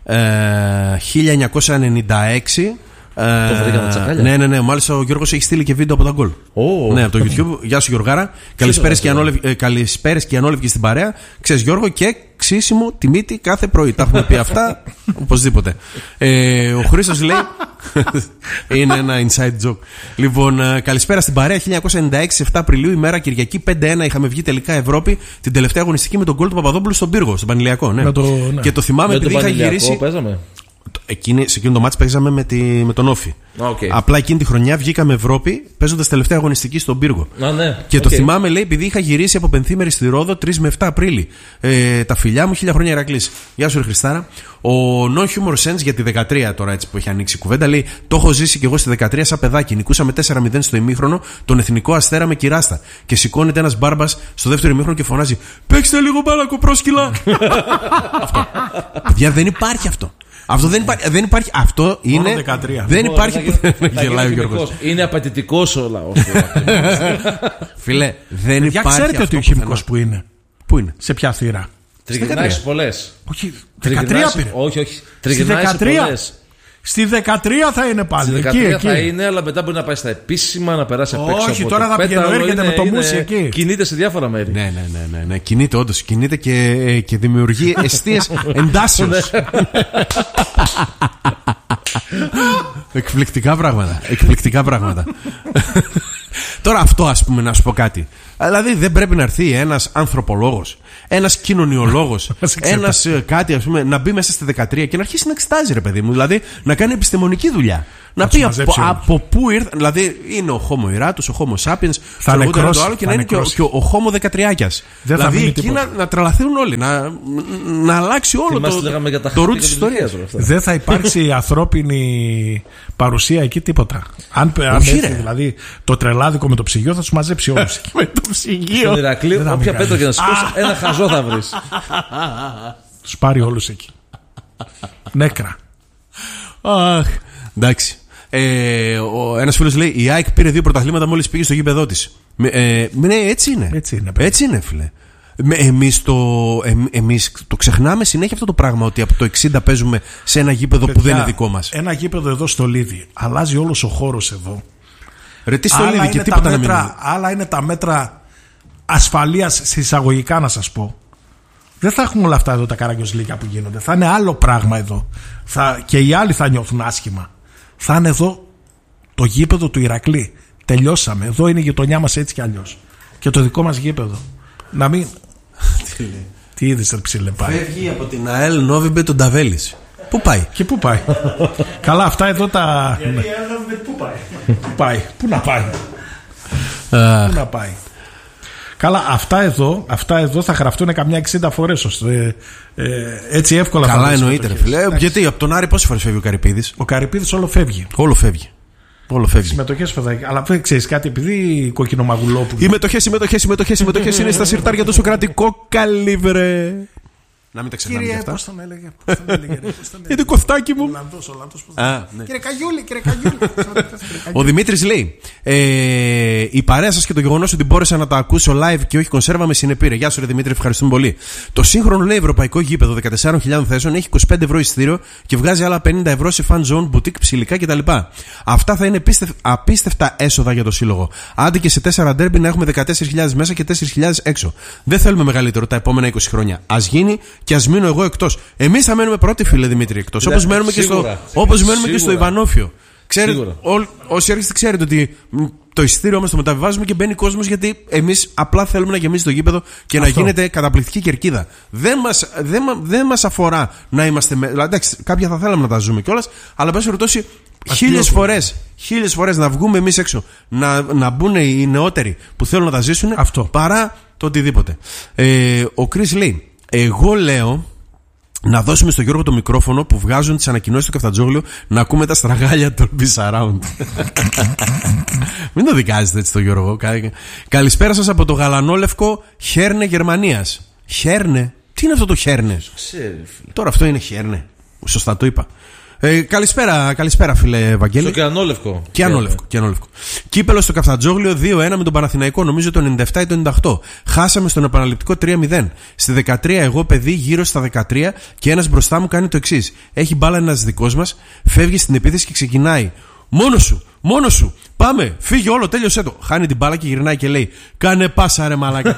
1996. Το βρήκαμε τσακάλια. Ναι. Μάλιστα ο Γιώργος έχει στείλει και βίντεο από τα γκολ. Ναι, από το YouTube. Γεια σου Γιωργάρα. Καλησπέρες και ανόλευκη στην παρέα. Ξέρεις Γιώργο, και ξύσιμο τη μύτη κάθε πρωί. Τα έχουμε πει αυτά. Οπωσδήποτε. Ο Χρήστος λέει. Είναι ένα inside joke. Λοιπόν, καλησπέρα στην παρέα. 1996, 7 Απριλίου, ημέρα Κυριακή, 5-1. Είχαμε βγει τελικά Ευρώπη την τελευταία αγωνιστική με τον γκολ του Παπαδόπουλου στον Πύργο, στον Πανηλιακό. Ναι. Και το θυμάμαι επειδή είχα γυρίσει. Σε εκείνο το μάτς παίζαμε με τον Όφη. Απλά εκείνη τη χρονιά βγήκαμε Ευρώπη παίζοντας τελευταία αγωνιστική στον Πύργο. Και το θυμάμαι, λέει, επειδή είχα γυρίσει από Πενθήμερη στη Ρόδο 3 με 7 Απρίλη. Τα φιλιά μου, 1000 χρόνια Ηρακλής. Γεια σου, ρε Χριστάρα. Ο No Humor Sense για τη 13 τώρα, έτσι που έχει ανοίξει η κουβέντα, λέει: το έχω ζήσει κι εγώ στη 13 σαν παιδάκι. Νικούσαμε 4-0 στο ημίχρονο τον Εθνικό Αστέρα με κυράστα. Και σηκώνεται ένας μπάρμπας στο δεύτερο ημίχρονο και φωνάζει: παίξτε λίγο μπάλα, κοπρόσκυλα. Αυτό. Παιδιά, δεν υπάρχει αυτό. Αυτό δεν υπάρχει. Αυτό είναι. 13. Δεν υπάρχει. Γελάει ο Γιώργος. Είναι απαιτητικός ο λαός. Φίλε, δεν υπάρχει. Ξέρετε ότι ο χημικός που είναι? Πού είναι? Σε ποια θύρα? Τριγυρνάει πολλές. Όχι. 13 πήρε. Όχι. Τριγυρνάει πολλές. Στη 13 θα είναι πάλι. Στη 13 θα είναι, αλλά μετά μπορεί να πάει στα επίσημα, να περάσει απ' έξω. Όχι, τώρα θα πηγαίνει, έρχεται με το μουσι εκεί. Κινείται σε διάφορα μέρη. Ναι. Κινείται, όντως. Κινείται και δημιουργεί εστίες εντάσεως. Εκπληκτικά πράγματα. Τώρα αυτό, ας πούμε, να σου πω κάτι. Δηλαδή δεν πρέπει να έρθει ένας ανθρωπολόγος, ένας κοινωνιολόγος, ένας κάτι, ας πούμε, να μπει μέσα στη 13 και να αρχίσει να εξετάζει, ρε παιδί μου. Δηλαδή να κάνει επιστημονική δουλειά. Να πει από πού ήρθε. Δηλαδή είναι ο Homo Iratus, ο Homo sapiens, θα νεκρώσει, το άλλο, και να είναι και ο Homo 13. Δηλαδή εκεί να τρελαθούν όλοι, να αλλάξει όλο το ρου της ιστορίας. Δεν θα υπάρξει ανθρώπινη παρουσία εκεί τίποτα. Αν έρθει δηλαδή το τρελάδικο με το ψυγείο, θα τους μαζέψει όλους. Με το ψυγείο. Στον Ηρακλή, όποια πέτρα και να σηκώσει, ένα χαζό θα βρεις. Τους πάρει όλους εκεί. Νέκρα. Αχ, εντάξει. Ένας φίλος λέει: η ΑΕΚ πήρε 2 πρωταθλήματα μόλις πήγε στο γήπεδό της. Ναι, έτσι είναι. Έτσι είναι, φίλε. Εμείς το ξεχνάμε συνέχεια αυτό το πράγμα, ότι από το 60 παίζουμε σε ένα γήπεδο που δεν είναι δικό μας. Ένα γήπεδο εδώ στο Λίδι. Αλλάζει όλος ο χώρος εδώ. Ρε, τι στο Λίδι και τίποτα να μην είναι. Άλλα είναι τα μέτρα ασφαλείας σε εισαγωγικά, να σας πω. Δεν θα έχουμε όλα αυτά εδώ τα καραγκιόζλικια που γίνονται. Θα είναι άλλο πράγμα εδώ. Και οι άλλοι θα νιώθουν άσχημα. Θα είναι εδώ το γήπεδο του Ηρακλή. Τελειώσαμε. Εδώ είναι η γειτονιά μας έτσι κι αλλιώς. Και το δικό μας γήπεδο. Να μην. Τι είδες, ρε ψηλέ, πάει. Φεύγει από την ΑΕΛ Νόβιμπε τον Ταβέλης. Πού πάει? Και πού πάει? Καλά, αυτά εδώ τα. Γιατί η ΑΕΛ Νόβιμπε πού πάει? Πού πάει? Πού να πάει? Πού να πάει? Καλά, αυτά εδώ θα γραφτούν καμιά 60 φορές. Έτσι εύκολα. Καλά, εννοείται, ρε φίλε. Γιατί από τον Άρη πόσες φορές φεύγει ο Καρυπίδης? Ο Καρυπίδης όλο φεύγει. Όλο φεύγει. Συμμετοχές, παιδάκι. Αλλά ξέρεις κάτι, επειδή κοκκινομαγουλόπουλο. Οι μετοχές είναι στα συρτάρια του Σοκρατικό καλύβρε. Να μην τα ξεχνάμε αυτά. Κύριε, πώς τον έλεγε. Για το κοφτάκι μου. Ναι. Κύριε Καγιούλη. Ο Δημήτρης λέει: η παρέα σας και το γεγονός ότι μπόρεσα να τα ακούσω live και όχι κονσέρβα με συνεπήρε. Γεια σου, ρε Δημήτρη, ευχαριστούμε πολύ. Το σύγχρονο, λέει, ευρωπαϊκό γήπεδο 14.000 θέσεων έχει 25 ευρώ εισιτήριο και βγάζει άλλα 50 ευρώ σε fan zone, boutique, ψηλικά κτλ. Αυτά θα είναι απίστευτα έσοδα για το σύλλογο. Άντε και σε 4 ντέρμπι να έχουμε 14.000 μέσα και 4.000 έξω. Δεν θέλουμε μεγαλύτερο τα επόμενα 20 χρόνια. Ας γίνει και ας μείνω εγώ εκτός. Εμείς θα μένουμε πρώτοι, φίλε Δημήτρη, εκτός. Όπως μένουμε και στο Ιβανόφιο. Ξέρετε, όσοι έρχεστε, ξέρετε ότι το εισιτήριό μας το μεταβιβάζουμε και μπαίνει κόσμος, γιατί εμείς απλά θέλουμε να γεμίσει το γήπεδο και να γίνεται καταπληκτική κερκίδα. Δεν μας αφορά να είμαστε. Εντάξει, κάποια θα θέλαμε να τα ζούμε κιόλας, αλλά πάση περιπτώσει, χίλιες φορές να βγούμε εμείς έξω, να μπουν οι νεότεροι που θέλουν να τα ζήσουν, παρά το οτιδήποτε. Ο Chris λέει: εγώ λέω να δώσουμε στο Γιώργο το μικρόφωνο που βγάζουν τις ανακοινώσεις του Καφτατζόγλιο, να ακούμε τα στραγάλια των Peace Around. Μην το δικάζετε έτσι το Γιώργο. Καλησπέρα σας από το γαλανόλευκο Χέρνε Γερμανίας. Χέρνε? Τι είναι αυτό το Χέρνε? Τώρα αυτό είναι Χέρνε. Σωστά το είπα. Καλησπέρα, φίλε Βαγγέλη. Στο Κιανόλευκο. Κιανόλευκο. Κύπελο στο Καφτατζόγλιο 2-1 με τον Παναθηναϊκό, νομίζω το 97 ή το 98. Χάσαμε στον επαναληπτικό 3-0. Στη 13, εγώ παιδί γύρω στα 13 και ένας μπροστά μου κάνει το εξής. Έχει μπάλα ένας δικός μας, φεύγει στην επίθεση και ξεκινάει. Μόνο σου. Πάμε, φύγε όλο, τέλειωσέ το. Χάνει την μπάλα και γυρνάει και λέει: κάνε πάσα, ρε μαλάκα.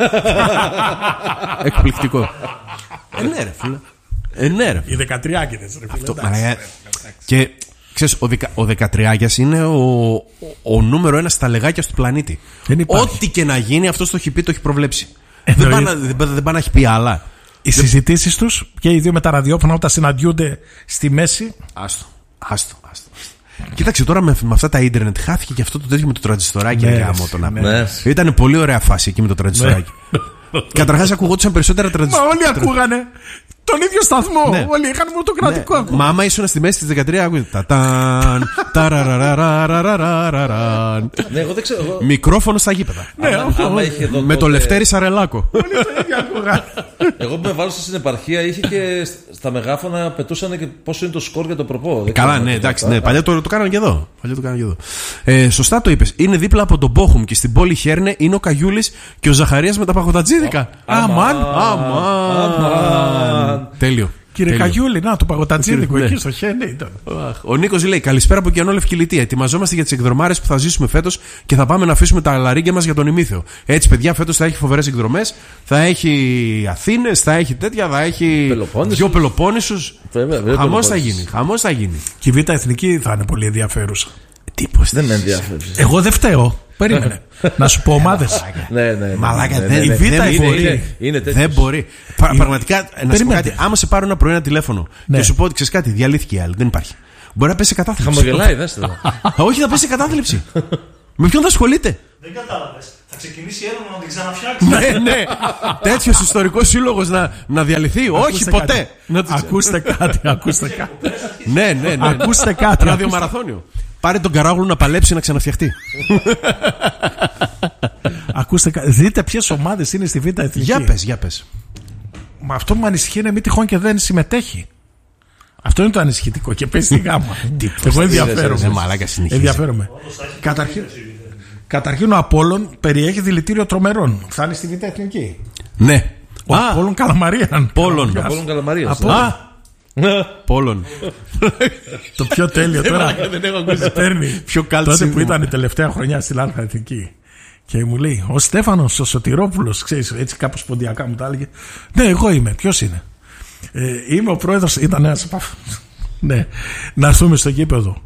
Εκπληκτικό. Ναι, ρε φίλε. Οι 13άκηδες, ρε φίλε. Και ξέρεις, ο 13άκιας είναι ο νούμερο 1 στα λεγάκια του πλανήτη. Ό,τι και να γίνει, αυτός το έχει πει, το έχει προβλέψει. Δεν πάει να έχει πει άλλα. Οι συζητήσεις τους και οι δύο με τα ραδιόφωνα, όταν συναντιούνται στη μέση. Άστο. Κοίταξε τώρα με αυτά τα ίντερνετ, χάθηκε και αυτό το τέτοιο με το τραντζιστοράκι. Ήταν πολύ ωραία φάση εκεί με το τραντζιστοράκι. Καταρχάς ακουγόντουσαν περισσότερα τραντζιστοράκια. Μα όλοι ακούγανε τον ίδιο σταθμό. Ναι. Όλοι είχαν μόνο το κρατικό ακούγα. Μα άμα ήσουν στη μέση της 13, ακούγεται. Ναι, εγώ δεν ξέρω. Μικρόφωνο στα γήπεδα. Με το Λευτέρη Σαρελάκο. Όλοι το ίδιο ακούγανε. Εγώ που με βάλωσα στην επαρχία, είχε και στα μεγάφωνα πετούσαν και πόσο είναι το σκορ για το προπό. Καλά, ναι, εντάξει. Παλιά το κάνανε και εδώ. Σωστά το είπες. Είναι δίπλα από τον Μπόχουμ και στην πόλη Χέρνε είναι ο Καγιούλης και ο Ζαχαρίας με τα παχωτατζίδικα. Αμάν. Τέλειο. Κύριε Καγιούλη, να το παγωτατζίδικο εκεί στο χέρι ήταν. Ο Νίκος λέει: καλησπέρα από Κιανό Λευκυλητία. Ετοιμαζόμαστε για τις εκδρομάρες που θα ζήσουμε φέτος και θα πάμε να αφήσουμε τα λαρίγκια μας για τον ημίθεο. Έτσι, παιδιά, φέτος θα έχει φοβερές εκδρομές. Θα έχει Αθήνες, θα έχει τέτοια, θα έχει δυο Πελοπόννησους. Χαμός θα γίνει. Και η Β' Εθνική θα είναι πολύ ενδιαφέρουσα. Τίποτα. Δεν με ενδιαφέρει. Εγώ δεν φταίω. Περίμενε. Να σου πω ομάδες. Ναι. Μαλάκα, δεν μπορεί. Πραγματικά, να σου πω κάτι. Άμα σε πάρω ένα πρωί ένα τηλέφωνο και σου πω ότι ξέρεις κάτι, διαλύθηκε η άλλη. Δεν υπάρχει. Μπορεί να πέσει σε κατάθλιψη. Χαμογελάει, δέστε. Όχι, θα πέσει σε κατάθλιψη. Με ποιον θα ασχολείται. Δεν κατάλαβες. Θα ξεκινήσει έρευνα να την ξαναφτιάξει. Ναι. Τέτοιος ιστορικός σύλλογος να διαλυθεί. Όχι, ποτέ. Ακούστε κάτι. Ναι. Ακούστε κάτι. Ραδιομαραθώνιο. Πάρε τον Καράγλου να παλέψει να ξαναφτιαχτεί. Ακούστε, δείτε ποιες ομάδες είναι στη Β' Εθνική. Για πες. Μα αυτό που με ανησυχεί είναι μη τυχόν και δεν συμμετέχει. Αυτό είναι το ανησυχητικό και παίζει στη γάμα. Εγώ ενδιαφέρομαι. Καταρχήν ο Απόλλων περιέχει δηλητήριο τρομερών. Φτάνει στη Β' Εθνική. Ναι. Ο Απόλλων Καλαμαρίαν. Απόλλων Καλαμαρίας. Πόλων. Το πιο τέλειο τώρα. Δεν έχω ακούσει. Παίρνει τότε που ήταν η τελευταία χρονιά στην Α' Εθνική. Και μου λέει: ο Στέφανος ο Σωτηρόπουλος, ξέρεις, έτσι κάπως ποντιακά μου τα έλεγε. Ναι, εγώ είμαι. Ποιος είναι? Είμαι ο πρόεδρος. Ήταν ένας. Ναι, να έρθουμε στο γήπεδο.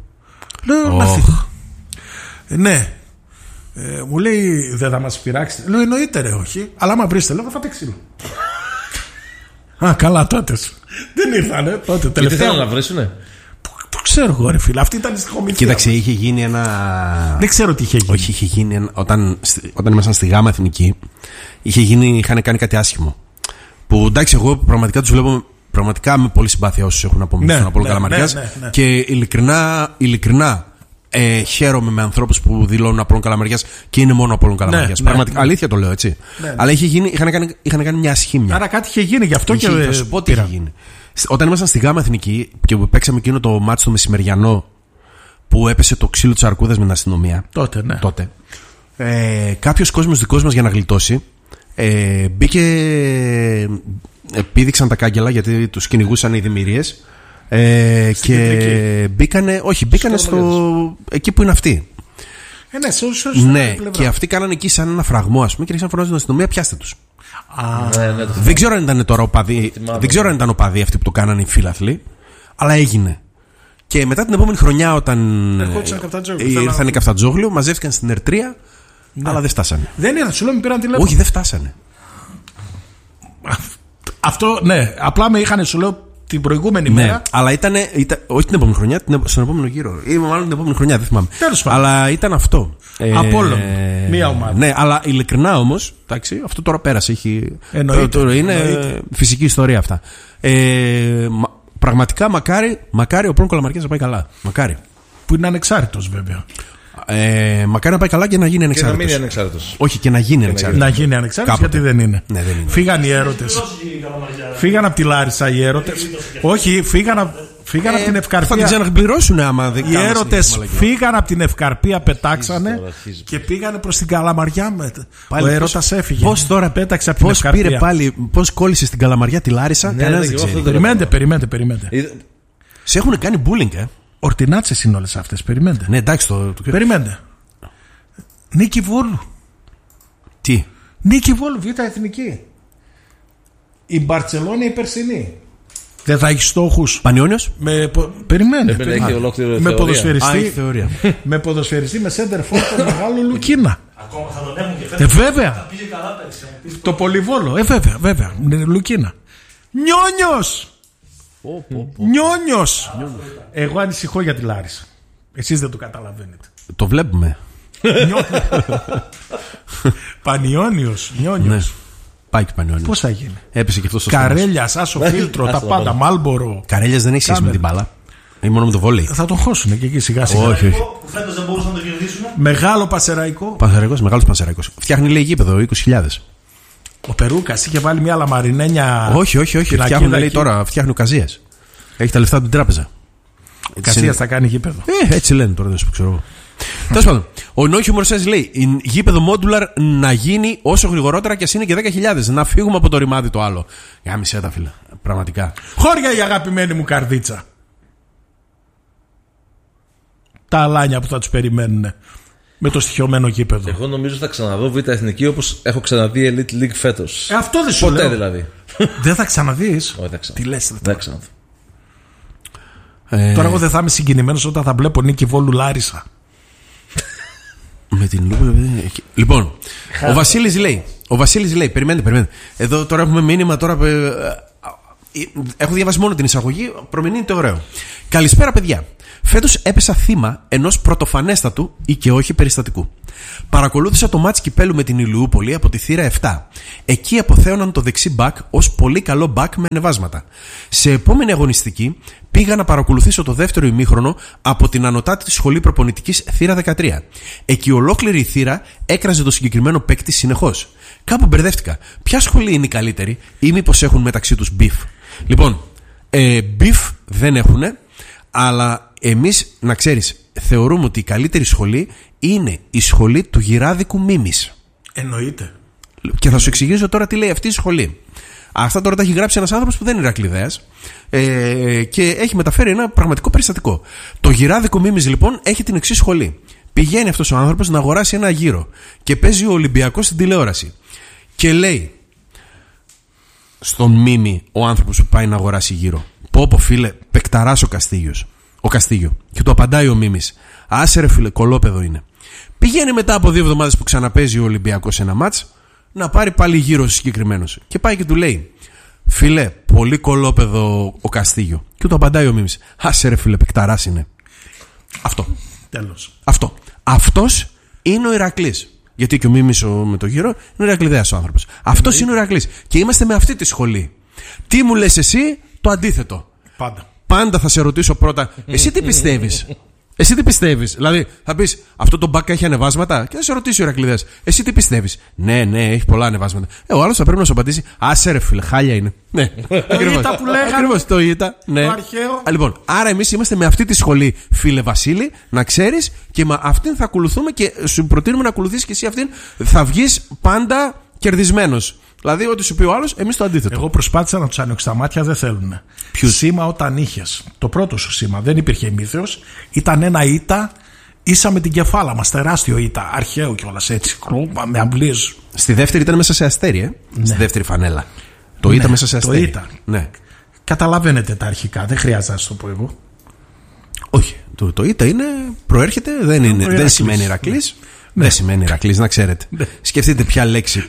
Ναι. Μου λέει: δεν θα μας πειράξετε? Λέω: εννοείται ρε, όχι. Αλλά άμα βρείτε, λέω: θα παίξει. Α, καλά τότε. Δεν ήρθανε τότε. Τελευταία. Τι θέλουν να βρίσουνε? Πού ξέρω εγώ, ρε φίλε. Αυτή ήταν η στοιχομηθεία. Κοίταξε, είχε γίνει ένα. Δεν ξέρω τι είχε γίνει. Όχι, είχε γίνει όταν ήμασταν στη Γάμα Εθνική. Είχαν κάνει κάτι άσχημο. Που εντάξει, εγώ πραγματικά τους βλέπω πραγματικά με πολύ συμπάθεια όσους έχουν απομείνει στον Απόλλωνα Καλαμαριάς. Και ειλικρινά χαίρομαι με ανθρώπους που δηλώνουν Απόλλωνα Καλαμαριάς και είναι μόνο Απόλλωνα Καλαμαριάς. Πραγματικά, αλήθεια το λέω έτσι. Αλλά είχαν κάνει μια ασχήμια. Άρα κάτι είχε γίνει γι' αυτό και θα σου πω τι είχε γίνει. Όταν ήμασταν στη Γάμα Εθνική και παίξαμε εκείνο το μάτσο το μεσημεριανό που έπεσε το ξύλο της αρκούδας με την αστυνομία. Τότε. Κάποιος κόσμος δικός μας για να γλιτώσει μπήκε. Πήδηξαν τα κάγκελα γιατί τους κυνηγούσαν οι δημιουργίες. Και μπήκανε εκεί που είναι αυτοί. Ναι, και αυτοί κάνανε εκεί σαν ένα φραγμό, ας πούμε, και άρχισαν να φωνάζουν την αστυνομία: πιάστε τους. Δεν ξέρω αν ήταν τώρα οπαδοί. Δεν ξέρω αν ήταν οπαδοί αυτοί που το κάνανε οι φίλαθλοι, αλλά έγινε. Και μετά την επόμενη χρονιά, όταν ήρθαν οι Καφτατζόγλιο, μαζεύτηκαν στην Ερτρία, αλλά δεν φτάσανε. Δεν ήρθαν, σου λέω, με πήραν τηλέφωνο. Όχι, δεν φτάσανε. Αυτό, ναι, απλά με είχαν, σου λέω, την προηγούμενη μέρα. Αλλά ήταν όχι την επόμενη χρονιά, στον επόμενο γύρο. Ή μάλλον την επόμενη χρονιά, δεν θυμάμαι. Αλλά ήταν αυτό. Απόλλων. Μία ομάδα. Ναι, αλλά ειλικρινά όμως, αυτό τώρα πέρασε. Είναι φυσική ιστορία αυτά. Πραγματικά μακάρι ο Απόλλων Καλαμαριάς να πάει καλά. Μακάρι. Που είναι ανεξάρτητος βέβαια. Μακάρι να πάει καλά και να γίνει ανεξάρτητος. Και να μείνει ανεξάρτητος. Όχι, και να γίνει ανεξάρτητος. Να γίνει ανεξάρτητος, γιατί δεν είναι. Ναι, δεν είναι. Φύγαν οι έρωτες. Φύγαν από τη Λάρισα οι έρωτες. Όχι, φύγαν από την Ευκαρπία. Θα την ξαναπληρώσουν άμα δεν. Οι έρωτες φύγαν από την Ευκαρπία, πετάξανε και πήγανε προς την Καλαμαριά. Ο έρωτας έφυγε. Πώς τώρα πέταξε από την Ευκαρπία? Πώς πήρε πάλι, πώς κόλλησε στην Καλαμαριά τη Λάρισα? Κανένας δεν ξέρει. Περιμένετε. Σε έχουν κάνει bullying, Ορτινάτσες είναι όλες αυτές. Περιμένετε. Ναι, εντάξει Περιμένετε. Νίκη Βόλου. Τι? Νίκη Βόλου, Β' Εθνική. Η Μπαρτσελόνη η περσινή. Δεν θα έχει στόχους. Πανιόνιος. Περιμένετε. Με ποδοσφαιριστή. Με ποδοσφαιριστή με center for τον μεγάλο Λουκίνα. Ακόμα θα τον έχουν και φέτος. Βέβαια. Θα πήγε καλά πέρσι. Το Πολυβόλο. Βέβαια. Λουκίνα. Νιόνιος. Εγώ ανησυχώ για τη Λάρισα. Εσείς δεν το καταλαβαίνετε. Το βλέπουμε. Πανιόνιος. Ναι. Πάει και Πανιόνιος. Πώς θα γίνει? Έπεσε και αυτό στο Καρέλιας, άσο φίλτρο, τα πάντα. Μάλμπορο. Καρέλιας δεν έχει σχέση με την μπάλα. Ή μόνο με το βόλεϊ. Θα τον χώσουν και εκεί σιγά σιγά. Όχι. Που φέτος δεν μπορούσαν να το κερδίσουν. Μεγάλο Πασεραϊκό. Μεγάλος Πασεραϊκός. Φτιάχνει λέει γήπεδο 20.000. Ο Περούκας είχε βάλει μια λαμαρινένια. Όχι. Φτιάχνουν λέει τώρα. Φτιάχνει ο Καζίας. Έχει τα λεφτά από την τράπεζα. Καζίας θα κάνει γήπεδο. Έτσι λένε τώρα, δεν σου ξέρω. Τέλος πάντων, ο No Humor Says λέει: γήπεδο modular να γίνει όσο γρηγορότερα και ας είναι και 10.000. Να φύγουμε από το ρημάδι το άλλο. Γάμισε τα φίλε. Πραγματικά. Χώρια η αγαπημένη μου καρδίτσα. Τα αλάνια που θα τους περιμένουν με το στοιχειωμένο γήπεδο. Εγώ νομίζω θα ξαναδώ Β' Εθνική όπως έχω ξαναδεί Elite League φέτος. Αυτό δεν σου ποτέ λέω. Δηλαδή. Δεν θα ξαναδείς. Όχι, δεν Τι λες, δεν ξαναδώ. Τώρα εγώ δεν θα είμαι συγκινημένος όταν θα βλέπω Νίκη Βόλου Λάρισα. Με την Λούπολη. Λοιπόν, ο Βασίλης λέει, περιμένετε. Εδώ τώρα έχουμε μήνυμα τώρα. Έχω διαβάσει μόνο την εισαγωγή, προμηνύεται ωραίο. Καλησπέρα, παιδιά. Φέτος έπεσα θύμα ενός πρωτοφανέστατου ή και όχι περιστατικού. Παρακολούθησα το μάτς κυπέλου με την Ηλιούπολη από τη θύρα 7. Εκεί αποθέωναν το δεξί μπακ ως πολύ καλό μπακ με ανεβάσματα. Σε επόμενη αγωνιστική πήγα να παρακολουθήσω το δεύτερο ημίχρονο από την ανωτάτη σχολή προπονητικής θύρα 13. Εκεί ολόκληρη η θύρα έκραζε το συγκεκριμένο παίκτη συνεχώς. Κάπου μπερδεύτηκα. Ποια σχολή είναι η καλύτερη ή μήπως έχουν μεταξύ τους μπιφ? Λοιπόν, μπιφ δεν έχουνε. Αλλά εμείς, να ξέρεις, θεωρούμε ότι η καλύτερη σχολή είναι η σχολή του γυράδικου Μίμης. Εννοείται. Και θα σου εξηγήσω τώρα τι λέει αυτή η σχολή. Αυτά τώρα τα έχει γράψει ένας άνθρωπος που δεν είναι Ηρακλειδέας και έχει μεταφέρει ένα πραγματικό περιστατικό. Το γυράδικο Μίμης λοιπόν έχει την εξής σχολή. Πηγαίνει αυτός ο άνθρωπος να αγοράσει ένα γύρο και παίζει ο Ολυμπιακός στην τηλεόραση. Και λέει στον Μίμη ο άνθρωπος που πάει να αγοράσει γύρο: πω φίλε, πεκταράς ο Καστίγιο. Και του απαντάει ο Μίμης: άσε ρε φίλε, κολόπεδο είναι. Πηγαίνει μετά από 2 εβδομάδες που ξαναπέζει ο Ολυμπιακός ένα μάτς να πάρει πάλι γύρω συγκεκριμένος. Και πάει και του λέει: φίλε, πολύ κολόπεδο ο Καστίγιο. Και του απαντάει ο Μίμης: άσε ρε φίλε, πεκταράς είναι. Αυτό. Τέλος. Αυτός είναι ο Ηρακλής. Γιατί και ο Μίμης με το γύρο είναι Ηρακλειδέας ο άνθρωπος. Αυτός είναι ο Ηρακλής. Και είμαστε με αυτή τη σχολή. Τι μου λες εσύ? Το αντίθετο. Πάντα θα σε ρωτήσω πρώτα, εσύ τι πιστεύεις? Εσύ τι πιστεύεις? Δηλαδή, θα πεις, αυτό το μπακ έχει ανεβάσματα? Και θα σε ρωτήσει ο Ηρακλειδέας, εσύ τι πιστεύεις? Ναι, έχει πολλά ανεβάσματα. Ο άλλος θα πρέπει να σου απαντήσει, άσε ρε φίλε, χάλια είναι. Ναι, το ΙΤΑ που λέγανε. Ακριβώς, το ΙΤΑ. Ναι. Το αρχαίο. Λοιπόν, άρα εμείς είμαστε με αυτή τη σχολή, φίλε Βασίλη, να ξέρεις, και με αυτήν θα ακολουθούμε και σου προτείνουμε να ακολουθήσεις και εσύ αυτήν. Θα βγεις πάντα κερδισμένος. Δηλαδή, ό,τι σου πει ο άλλος, εμείς το αντίθετο. Εγώ προσπάθησα να τους ανοίξω τα μάτια, δεν θέλουν. Ποιους? Σήμα όταν είχες. Το πρώτο σου σήμα, δεν υπήρχε ημίθεος. Ήταν ένα ΙΤΑ, ίσα με την κεφάλα μας, τεράστιο ΙΤΑ, αρχαίο κιόλας έτσι. Με αμπλίες. Στη δεύτερη ήταν μέσα σε αστέρι, Ναι. Στη δεύτερη φανέλα. Το ΙΤΑ μέσα σε αστέρι. Το ΙΤΑ. Ναι. Καταλαβαίνετε τα αρχικά, δεν χρειάζεται να σας το πω εγώ. Όχι. Το ΙΤΑ είναι, προέρχεται, δεν σημαίνει Ηρακλής. Ναι. Δεν σημαίνει Ηρακλής, να ξέρετε. Ναι. Σκεφτείτε ποια λέξη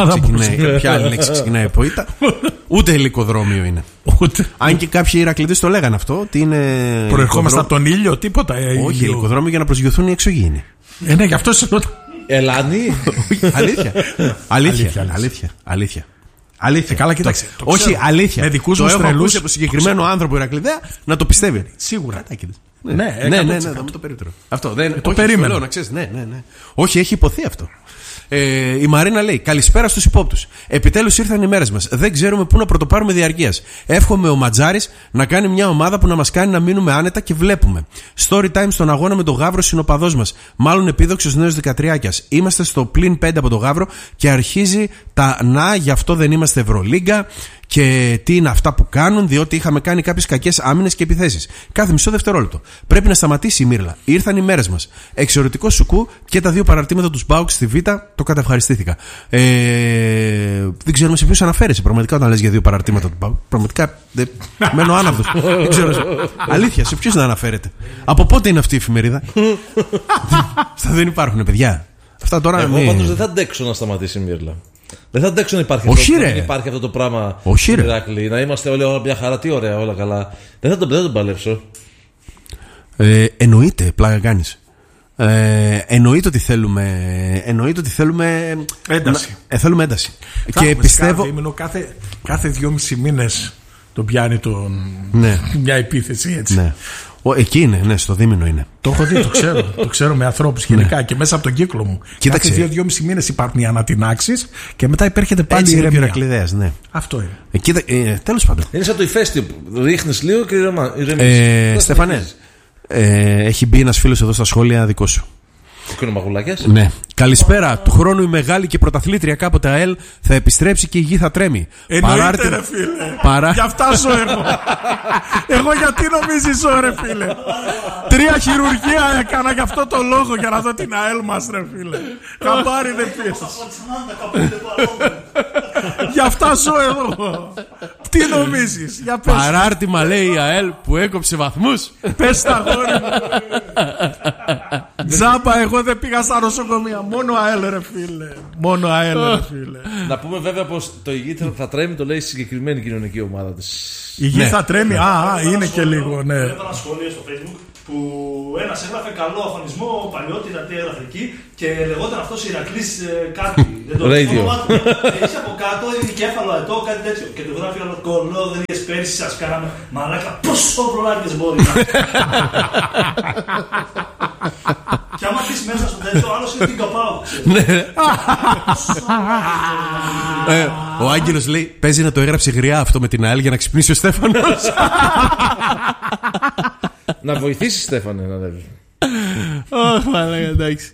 ξεκινάει από ΙΤΑ. Ούτε υλικοδρόμιο είναι. Ούτε. Αν και κάποιοι Ηρακλήδες το λέγανε αυτό, ότι είναι. Προερχόμαστε από τον ήλιο, τίποτα. Όχι, υλικοδρόμιο για να προσγειωθούν οι εξωγήινοι. Ναι, γι' αυτό σε ρωτώ. Ελάνη. Αλήθεια. Καλά, κοίταξε. Όχι, αλήθεια. Με δικούς το μου έχω τρελούς. ακούσει από συγκεκριμένο άνθρωπο Ηρακλήδα να το πιστεύει. Σίγουρα. Ναι, δάμε το περίπτερο. Αυτό δεν το περίμενα. Να ξέρεις, ναι. Όχι, έχει υποθεί αυτό. Η Μαρίνα λέει: καλησπέρα στους υπόπτους. Επιτέλους ήρθαν οι μέρες μας. Δεν ξέρουμε πού να πρωτοπάρουμε διαρκείας. Εύχομαι ο Ματζάρης να κάνει μια ομάδα που να μας κάνει να μείνουμε άνετα και βλέπουμε. Story time στον αγώνα με τον Γαύρο συνοπαδός μας. Μάλλον επίδοξος νέος Δικατριάκιας. Είμαστε στο πλην 5 από τον Γαύρο και αρχίζει τα να, γι' αυτό δεν είμαστε Ευρωλίγκα. Και τι είναι αυτά που κάνουν, διότι είχαμε κάνει κάποιες κακές άμυνες και επιθέσεις. Κάθε μισό δευτερόλεπτο. Πρέπει να σταματήσει η Μύρλα. Ήρθαν οι μέρες μας. Εξαιρετικό σουκού και τα 2 παραρτήματα του Σμπάουκ στη Β. Το κατευχαριστήθηκα. Δεν ξέρουμε σε ποιους αναφέρεσαι πραγματικά όταν λες για 2 παραρτήματα του Σμπάουκ. Πραγματικά μένω άναυδος. Δεν ξέρω. Αλήθεια, σε ποιους να αναφέρετε? Από πότε είναι αυτή η εφημερίδα? Αυτά δεν υπάρχουν, παιδιά. Αυτά τώρα. Εγώ πάντως δεν θα αντέξω να σταματήσει η Μύρλα. Δεν θα αντέξω να υπάρχει, υπάρχει αυτό το πράγμα στην Ηράκλη. Να είμαστε όλοι μια χαρά, τι ωραία, όλα καλά. Δεν θα τον παλέψω. Εννοείται, πλάκα κάνεις. Εννοείται ότι θέλουμε ένταση. Θέλουμε ένταση. Και πιστεύω. Κάθε 2,5 μήνες τον πιάνει μια επίθεση έτσι. Ναι. Εκεί είναι, ναι, στο δίμηνο είναι. Το έχω δει, το ξέρω με ανθρώπους γενικά και μέσα από τον κύκλο μου. Κοίταξε. Κάθε 2,5 μήνες υπάρχουν οι ανατινάξεις και μετά υπέρχεται πάλι έτσι η ηρεμία. Ηρακλειδέας, ναι. Αυτό είναι. Τέλος πάντων. Είναι σαν το ηφαίστειο. Ρίχνεις λίγο και ηρεμείς. Στεφανέ, έχει μπει ένας φίλος εδώ στα σχόλια δικό σου. Κοκκινομαγουλάκες. Ναι. Καλησπέρα. Του χρόνου η μεγάλη και πρωταθλήτρια κάποτε ΑΕΛ θα επιστρέψει και η γη θα τρέμει. Εννοείται, ρε φίλε. Γι' αυτά ζω εγώ. Εγώ γιατί νομίζεις ζω, ρε φίλε. 3 χειρουργία έκανα γι' αυτό το λόγο, για να δω την ΑΕΛ μας, ρε φίλε. Καμπάρι δεν πιέσεις. Γι' αυτά ζω εγώ. Τι νομίζεις? Για πες. Παράρτημα, λέει η ΑΕΛ που έκοψε βαθμούς. Πες τα γόρι μου. Τζάμπα, εγώ δεν πήγα στα νοσοκομεία. Μόνο ΑΕΛ, ρε φίλε. Μόνο ΑΕΛ, ρε φίλε. Να πούμε βέβαια πως το η γη θα τρέμει, το λέει η συγκεκριμένη κοινωνική ομάδα της. Η γη θα τρέμει, είναι και λίγο, ναι. Έχω ένα σχόλιο στο Facebook που ένας έγραφε καλό αγωνισμό, παλιότερα τι έγραφε εκεί και λεγόταν αυτός Ηρακλής κάτι. Δεν το Radio. Είσαι από κάτω, κέφαλο αετό, κάτι τέτοιο. Και του γράφει άλλο κολόδριες πέρσι σας κάναμε. Μαλάκα, πόσο προλάβηκες μπορεί να. Και άμα πεις μέσα στο τέτοιο, άλλος είναι την καπάω. Ο Άγγελος λέει: παίζει να το έγραψε γριά αυτό με την ΑΕΛ για να ξυπνήσει ο Στέφανος. Να βοηθήσει, Στέφανε, να δει. Ωχ, μαλάκα, εντάξει.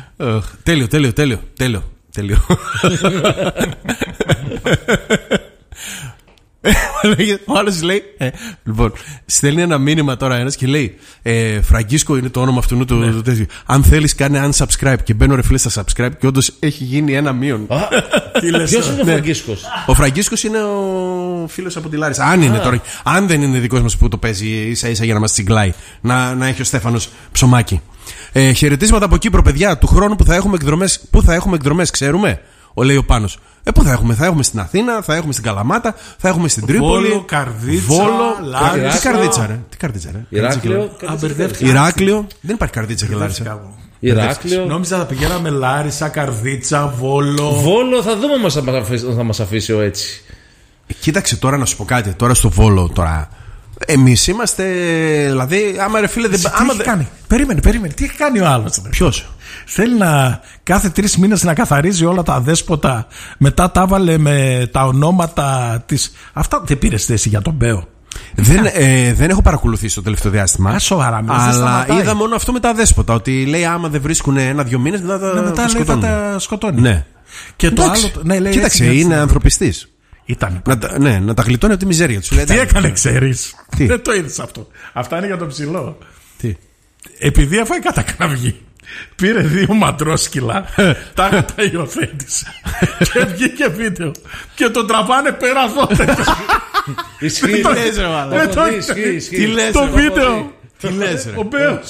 Τέλειο. Ο άλλος λέει, λοιπόν, στέλνει ένα μήνυμα τώρα ένας και λέει, Φραγκίσκο είναι το όνομα αυτού του τέτοιου. Αν θέλεις κάνε unsubscribe. Και μπαίνω ρε φίλε στα subscribe και όντως έχει γίνει ένα μείον. Ποιος είναι ο Φραγκίσκος? Ο Φραγκίσκος είναι ο φίλος από τη Λάρισα. Αν είναι τώρα, αν δεν είναι δικός μας που το παίζει ίσα ίσα για να μας τσιγκλάει, να έχει ο Στέφανος ψωμάκι. Χαιρετίσματα από Κύπρο, παιδιά. Του χρόνου που θα έχουμε εκδρομές, ξέρουμε. Λέει ο Πάνος. Πού θα έχουμε? Θα έχουμε στην Αθήνα, θα έχουμε στην Καλαμάτα, θα έχουμε στην Τρίπολη. Βόλο, Καρδίτσα, Λάρισα. Τι Καρδίτσα, ρε. Ηράκλειο. Δεν υπάρχει Καρδίτσα και Λάρισα. Ηράκλειο. Νόμιζα θα πηγαίναμε Λάρισα, Καρδίτσα, Βόλο. Βόλο θα δούμε θα μας αφήσει ο έτσι. Κοίταξε τώρα να σου πω κάτι. Τώρα στο Βόλο τώρα. Εμείς είμαστε. Δηλαδή, άμα ρε φίλε. Τι έχει κάνει? Περίμενε. Τι έχει κάνει ο άλλος? Ποιος? Θέλει κάθε 3 μήνες να καθαρίζει όλα τα δέσποτα. Μετά τα έβαλε με τα ονόματα της. Αυτά δεν πήρες θέση για τον Μπέο? Δεν έχω παρακολουθήσει το τελευταίο διάστημα. Σοβαρά, αλλά είδα μόνο αυτό με τα δέσποτα. Ότι λέει άμα δεν βρίσκουν 1-2 μήνες μετά τα σκοτώνει. Ναι. Και το άλλο. Κοίταξε, είναι ανθρωπιστής. Να τα γλιτώνει από τη μιζέρια του. Τι έκανε, ξέρεις? Δεν το είδες αυτό. Αυτά είναι για το ψηλό. Τι? Επειδή αφού κατά κραυγή πήρε 2 μαντρόσκυλα, τα υιοθέτησε και βγήκε βίντεο και τον τραβάνε πέρα δότε. Ισχύει. Τι λες το βίντεο? Τι λες ρε? Ο Μπέος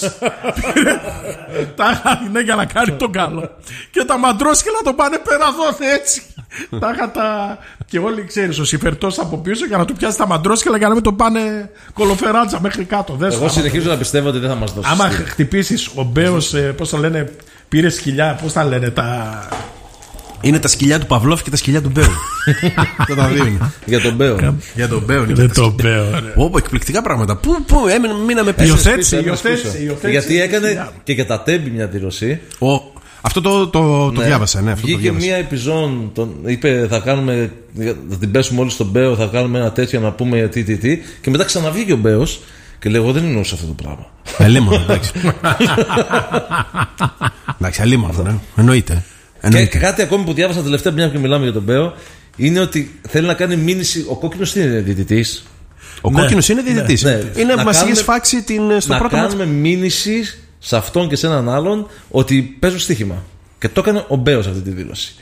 τα είναι για να κάνει τον καλό και τα μαντρόσκυλα τον πάνε πέρα δόθε έτσι. Και όλοι ξέρεις, ο Σιφερτός από πίσω για να του πιάσει τα μαντρόσκυλα για να μην τον πάνε κολοφεράτσα μέχρι κάτω. Εγώ συνεχίζω να πιστεύω ότι δεν θα μας δώσει. Άμα χτυπήσεις ο Μπέος, πώς το λένε, πήρε σκυλιά, πώς τα λένε τα... Είναι τα σκυλιά του Παυλόφ και τα σκυλιά του Μπέου. Τα δύο είναι. Για τον Μπέο. Για τον Μπέο. Δεν τον Μπέο. Όπου εκπληκτικά πράγματα. Πού μείναμε πίσω. Υιοθέτηση. Γιατί έκανε και για τα τέμπη μια δηλωσή. Αυτό το διάβασα, ναι. Βγήκε μία επιζών, είπε θα την πέσουμε όλοι στον Μπέο, θα κάνουμε ένα τέτοιο να πούμε τι. Και μετά ξαναβγήκε ο Μπέος και λέει: εγώ δεν εννοούσα αυτό το πράγμα. Αλίμονο, εντάξει. Εντάξει, αλίμονο, ναι. Εννοείται. Και κάτι ακόμη που διάβασα τελευταία, μια και μιλάμε για τον Μπέο, είναι ότι θέλει να κάνει μήνυση. Ο κόκκινος είναι διαιτητής. Ο κόκκινος είναι διαιτητής. Είναι που μας είχε σφάξει στο πρώτο. Να κάνουμε μήνυση σε αυτόν και σε έναν άλλον ότι παίζουν στοίχημα. Και το έκανε ο Μπέος αυτή τη δήλωση.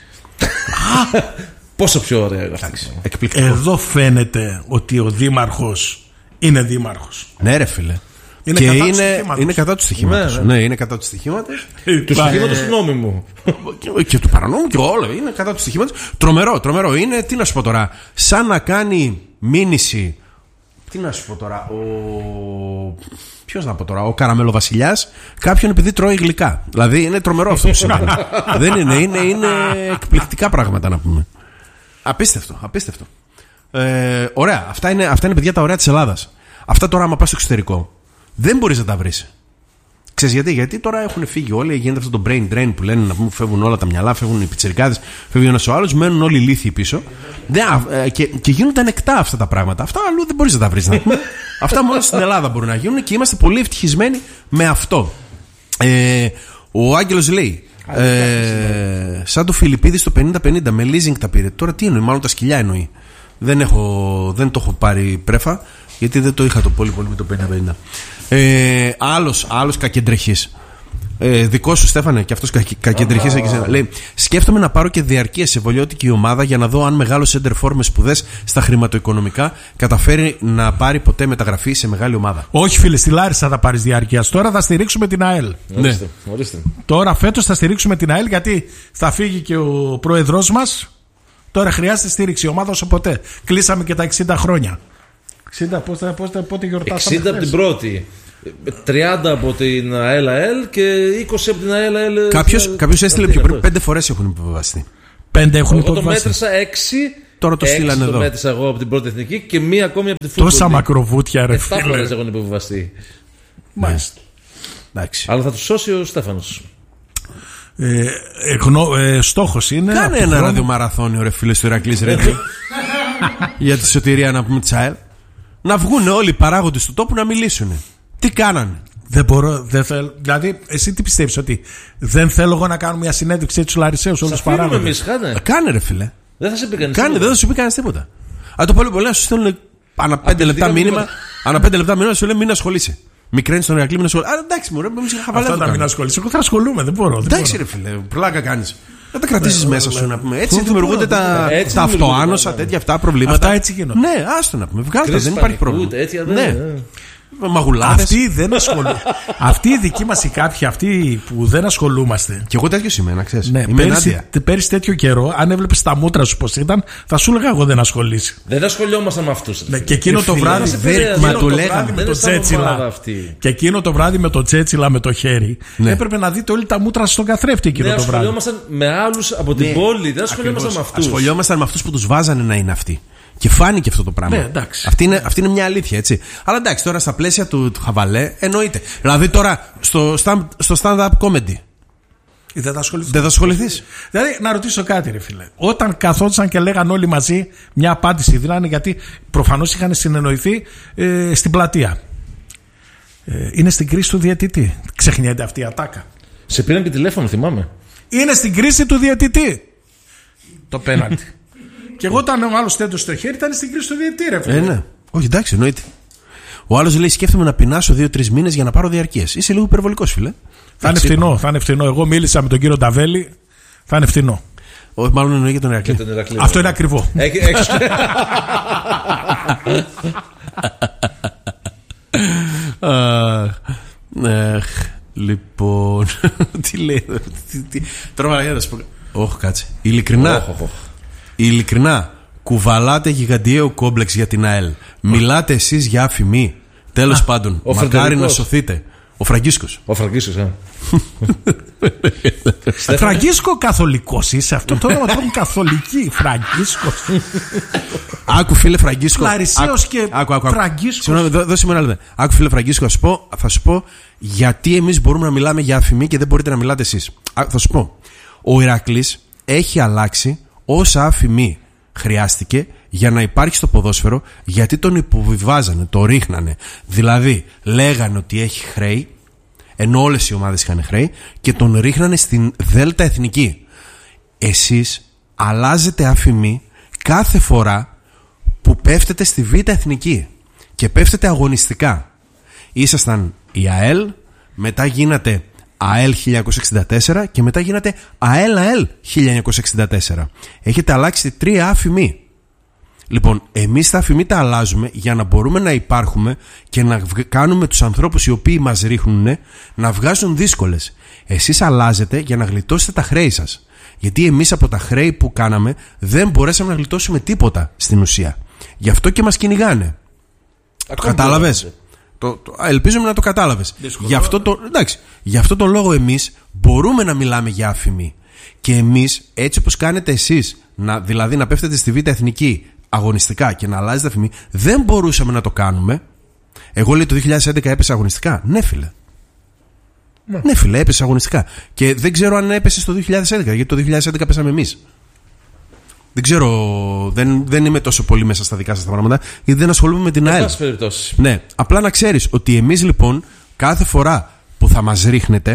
Πόσο πιο ωραία είναι αυτό. Εδώ φαίνεται ότι ο δήμαρχος είναι δήμαρχος. Ναι, ρε φίλε. Είναι κατά του στοιχήματος. Ναι, είναι κατά του στοιχήματος. Του στοιχήματος του νόμιμου. Και του παρανόμου και όλα. Είναι κατά του στοιχήματος. Τρομερό. Είναι, τι να σου πω τώρα, σαν να κάνει μήνυση. Τι να σου πω τώρα, ποιος να πω τώρα, ο Καραμελοβασιλιάς κάποιον επειδή τρώει γλυκά. Δηλαδή είναι τρομερό αυτό που σημαίνει. Δεν είναι εκπληκτικά πράγματα να πούμε. Απίστευτο. Ωραία, αυτά είναι παιδιά τα ωραία της Ελλάδας. Αυτά τώρα άμα πας στο εξωτερικό δεν μπορείς να τα βρεις. Ξέρεις γιατί τώρα έχουν φύγει όλοι, γίνεται αυτό το brain drain που λένε, να πούμε, φεύγουν όλα τα μυαλά, φεύγουν οι πιτσιρικάδες, φεύγει ένας ο άλλος, μένουν όλοι λύθιοι πίσω. Και γίνονται ανεκτά αυτά τα πράγματα. Αυτά αλλού δεν μπορείς να τα βρεις. Αυτά μόνο στην Ελλάδα μπορούν να γίνουν και είμαστε πολύ ευτυχισμένοι με αυτό. Ο Άγγελος λέει. Σαν το Φιλιππίδη στο 50-50 με leasing τα πήρε. Τώρα τι εννοεί, μάλλον τα σκυλιά εννοεί. Δεν το έχω πάρει πρέφα, γιατί δεν το είχα το πολύ με το 50-50. Άλλος κακεντρεχής. Δικό σου, Στέφανε, και αυτός κακεντρεχής. Λέει: σκέφτομαι να πάρω και διαρκεία σε βολιώτικη ομάδα για να δω αν μεγάλο center for με σπουδές στα χρηματοοικονομικά καταφέρει να πάρει ποτέ μεταγραφή σε μεγάλη ομάδα. Όχι, φίλε, στη Λάρισα θα πάρεις διαρκείας. Τώρα θα στηρίξουμε την ΑΕΛ. Ορίστε. Τώρα φέτος θα στηρίξουμε την ΑΕΛ, γιατί θα φύγει και ο πρόεδρός μας. Τώρα χρειάζεται στήριξη η ομάδα όσο ποτέ. Κλείσαμε και τα 60 χρόνια. 60, πότε γιορτάσαμε? 60 από την πρώτη. 30 από την ΑΕΛ και 20 από την ΑΕΛ. Κάποιος έστειλε πιο πριν 5 φορές έχουν υποβιβαστεί. 5 έχουν υποβιβαστεί. Εγώ το μέτρησα 6. Τώρα το στείλανε εδώ. Το μέτρησα εγώ από την πρώτη εθνική και μία ακόμη από τη Φούτμπολ. Τόσα μακροβούτια, ρε φίλε. 7 φορές έχουν υποβιβαστεί. Μάλιστα. Αλλά θα τους σώσει ο Στέφανος. Στόχος είναι. Κάνε ένα ραδιομαραθώνιο, ρε φίλε, στο Ηρακλής Ρέντιο. Για τη σωτηρία, να πούμε, τσάιλ. Να βγουν όλοι οι παράγοντες του τόπου να μιλήσουν. Τι κάνανε? Δεν μπορώ, δεν θέλω. Δηλαδή, εσύ τι πιστεύεις, ότι δεν θέλω εγώ να κάνω μια συνέντευξη έτσι στους Λαρισαίους όλους τους παράγοντες? Κάνε, ρε φίλε. Δεν θα σε πει κανείς τίποτα. Δεν θα σου πει κανείς τίποτα. Αν το πολύ να σου στέλνουν ανά 5 λεπτά μήνυμα, σου λέει μην ασχολείσαι. Μικραίνει στον Ηρακλή, μην ασχολείσαι. Άρα εντάξει, μου ρε, εμείς είχα χαβαλέ. Αυτά να μην ασχολείσαι. Εγώ θα ασχολούμαι, δεν μπορώ. Εντάξει, ρε φίλε, πλάκα κάνεις. Δεν τα κρατήσεις μέσα σου, να πούμε. Έτσι δημιουργούνται τα αυτοάνοσα, τέτοια αυτά προβλήματα. Αυτά έτσι γίνονται. Ναι, άστο να πούμε. Βγάλτε, δεν υπάρχει πρόβλημα. Μαγουλάδες. Αυτοί δεν ασχολούνται. Αυτοί οι δικοί μας οι κάποιοι, αυτοί που δεν ασχολούμαστε. Και εγώ τέτοιος είμαι, να ξέρεις. Ναι, πέρυσι τέτοιο καιρό, αν έβλεπες τα μούτρα σου πως ήταν, θα σου έλεγα εγώ δεν ασχολείσαι. Δεν ασχολιόμασταν με αυτούς. Ναι, και εκείνο το βράδυ με το Τσέτσιλα. Και εκείνο το βράδυ με το Τσέτσιλα με το χέρι. Έπρεπε να δείτε όλοι τα μούτρα στον καθρέφτη εκείνο το βράδυ. Δεν ασχολιόμασταν με άλλους από την πόλη. Δεν ασχολιόμασταν με αυτούς. Ασχολιόμασταν με αυτούς που τους βάζανε να είναι αυτοί. Και φάνηκε αυτό το πράγμα. Ναι, αυτή είναι μια αλήθεια, έτσι. Αλλά εντάξει, τώρα στα πλαίσια του χαβαλέ εννοείται. Δηλαδή τώρα στο stand-up comedy. Δεν θα ασχοληθείς. Δηλαδή να ρωτήσω κάτι, ρε φίλε. Όταν καθόντουσαν και λέγαν όλοι μαζί μια απάντηση, δηλαδή γιατί προφανώς είχαν συνεννοηθεί στην πλατεία. Είναι στην κρίση του διαιτητή. Ξεχνιέται αυτή η ατάκα. Σε πήραν και τηλέφωνο, θυμάμαι. Είναι στην κρίση του διαιτητή. Το πέναλτι. Και εγώ όταν ο άλλος τέντος στο χέρι ήταν στην κρίση του διαιτητή, ρε φίλε. Ναι. Όχι, εντάξει, εννοείται. Ο άλλος λέει: σκέφτομαι να πεινάσω 2-3 μήνες για να πάρω διαρκείες. Είσαι λίγο υπερβολικός, φίλε. Θα είναι φτηνό. Εγώ μίλησα με τον κύριο Νταβέλη. Θα είναι φτηνό. Όχι, μάλλον εννοεί για τον Ηρακλή. Αυτό είναι ακριβό. Λοιπόν. Τι λέει. Τώρα μαλακιά θα σου πω. Όχι, κάτσε. Ειλικρινά, κουβαλάτε γιγαντιαίο κόμπλεξ για την ΑΕΛ. Μιλάτε εσείς για αφημί. Τέλος πάντων, μακάρι να σωθείτε. Ο Φραγκίσκος. Φραγκίσκο καθολικός είσαι. Αυτό το όνομα το έχουν καθολικοί. Φραγκίσκος. Άκου φίλε Φραγκίσκο. Λαρισαίος και Φραγκίσκος. Δώσε μου ένα λεπτό. Άκου φίλε Φραγκίσκο, θα σου πω γιατί εμείς μπορούμε να μιλάμε για αφημί και δεν μπορείτε να μιλάτε εσείς. Θα σου πω. Ο Ηρακλής έχει αλλάξει όσα αφημί χρειάστηκε για να υπάρχει στο ποδόσφαιρο, γιατί τον υποβιβάζανε, το ρίχνανε. Δηλαδή λέγανε ότι έχει χρέη, ενώ όλες οι ομάδες είχαν χρέη, και τον ρίχνανε στην Δέλτα Εθνική. Εσείς αλλάζετε αφημί κάθε φορά που πέφτετε στη Β' Εθνική και πέφτετε αγωνιστικά. Ήσασταν η ΑΕΛ, μετά γίνατε ΑΕΛ 1964 και μετά γίνατε ΑΕΛ 1964. Έχετε αλλάξει 3 αφημί. Λοιπόν, εμείς τα αφημί τα αλλάζουμε για να μπορούμε να υπάρχουμε και να κάνουμε τους ανθρώπους οι οποίοι μας ρίχνουν να βγάζουν δύσκολες. Εσείς αλλάζετε για να γλιτώσετε τα χρέη σας. Γιατί εμείς από τα χρέη που κάναμε δεν μπορέσαμε να γλιτώσουμε τίποτα στην ουσία. Γι' αυτό και μας κυνηγάνε. Το κατάλαβες? Ελπίζουμε να το κατάλαβες. Γι' αυτό το λόγο εμείς μπορούμε να μιλάμε για αφημί. Και εμείς, έτσι όπως κάνετε εσείς, δηλαδή να πέφτετε στη Β' Εθνική αγωνιστικά και να αλλάζετε αφημί, δεν μπορούσαμε να το κάνουμε. Εγώ λέει το 2011 έπεσε αγωνιστικά. Ναι φίλε. Ναι φίλε, έπεσε αγωνιστικά. Και δεν ξέρω αν έπεσε στο 2011, γιατί το 2011 πέσαμε εμείς. Δεν ξέρω, δεν είμαι τόσο πολύ μέσα στα δικά σας τα πράγματα, γιατί δεν ασχολούμαι με την ΑΕΛ. Ναι, απλά να ξέρεις ότι εμείς λοιπόν κάθε φορά που θα μας ρίχνετε,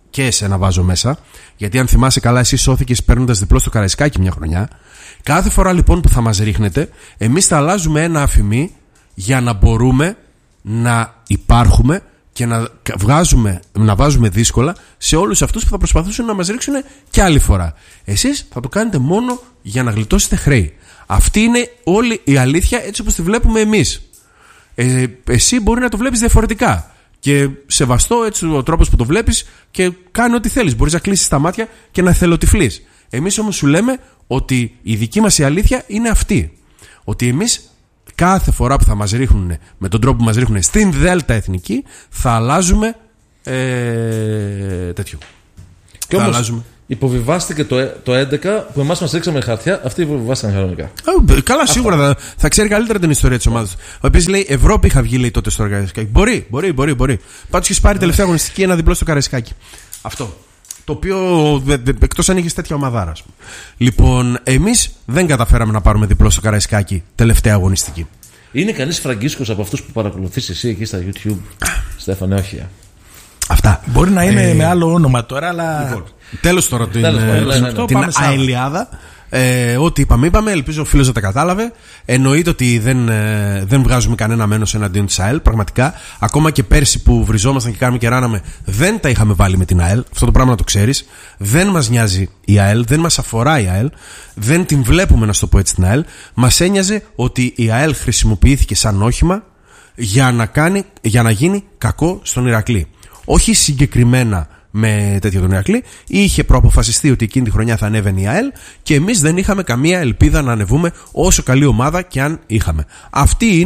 και εσένα βάζω μέσα, γιατί αν θυμάσαι καλά, εσύ σώθηκες παίρνοντας διπλό στο Καραϊσκάκι μια χρονιά. Κάθε φορά λοιπόν που θα μας ρίχνετε, εμείς θα αλλάζουμε ένα αφημί για να μπορούμε να υπάρχουμε και να βάζουμε δύσκολα σε όλους αυτούς που θα προσπαθήσουν να μας ρίξουν και άλλη φορά. Εσείς θα το κάνετε μόνο για να γλιτώσετε χρέη. Αυτή είναι όλη η αλήθεια έτσι όπως τη βλέπουμε εμείς. Εσύ μπορεί να το βλέπεις διαφορετικά και σεβαστό έτσι ο τρόπος που το βλέπεις και κάνει ό,τι θέλεις. Μπορείς να κλείσεις τα μάτια και να θελοτυφλείς. Εμείς όμως σου λέμε ότι η δική μας η αλήθεια είναι αυτή. Ότι εμείς κάθε φορά που θα μας ρίχνουν με τον τρόπο που μας ρίχνουν στην Δέλτα Εθνική, θα αλλάζουμε τέτοιο. Και όμως αλλάζουμε. Υποβιβάστηκε το 11 που εμάς μας ρίξαμε χαρτιά, αυτοί υποβιβάστηκαν κανονικά. Καλά, σίγουρα θα ξέρει καλύτερα την ιστορία της ομάδας. Ο οποίος λέει Ευρώπη είχα βγει, λέει τότε στο Καραϊσκάκι. Μπορεί. Πάντως έχεις πάρει τελευταία αγωνιστική ένα διπλό στο Καραϊσκάκι. Αυτό. Το οποίο εκτός αν είχες τέτοια ομαδάρα. Λοιπόν, εμείς δεν καταφέραμε να πάρουμε διπλό στο Καραϊσκάκι τελευταία αγωνιστική. Είναι κανείς Φραγκίσκος από αυτούς που παρακολουθείς εσύ εκεί στα YouTube? Στέφανε, όχι. Αυτά. Μπορεί να είναι με άλλο όνομα τώρα, αλλά. Λοιπόν, τέλος τώρα την αελιάδα. Ό,τι είπαμε. Ελπίζω ο φίλος να τα κατάλαβε. Εννοείται ότι δεν βγάζουμε κανένα μένος εναντίον της ΑΕΛ. Πραγματικά, ακόμα και πέρσι που βριζόμασταν και κάναμε και ράναμε, δεν τα είχαμε βάλει με την ΑΕΛ. Αυτό το πράγμα να το ξέρεις. Δεν μας νοιάζει η ΑΕΛ, δεν μας αφορά η ΑΕΛ. Δεν την βλέπουμε, να στο πω έτσι, την ΑΕΛ. Μας ένοιαζε ότι η ΑΕΛ χρησιμοποιήθηκε σαν όχημα για να γίνει κακό στον Ηρακλή. Όχι συγκεκριμένα με τέτοιο τον Ηρακλή. Είχε προαποφασιστεί ότι εκείνη τη χρονιά θα ανέβαινε η ΑΕΛ και εμείς δεν είχαμε καμία ελπίδα να ανεβούμε όσο καλή ομάδα και αν είχαμε. Αυτή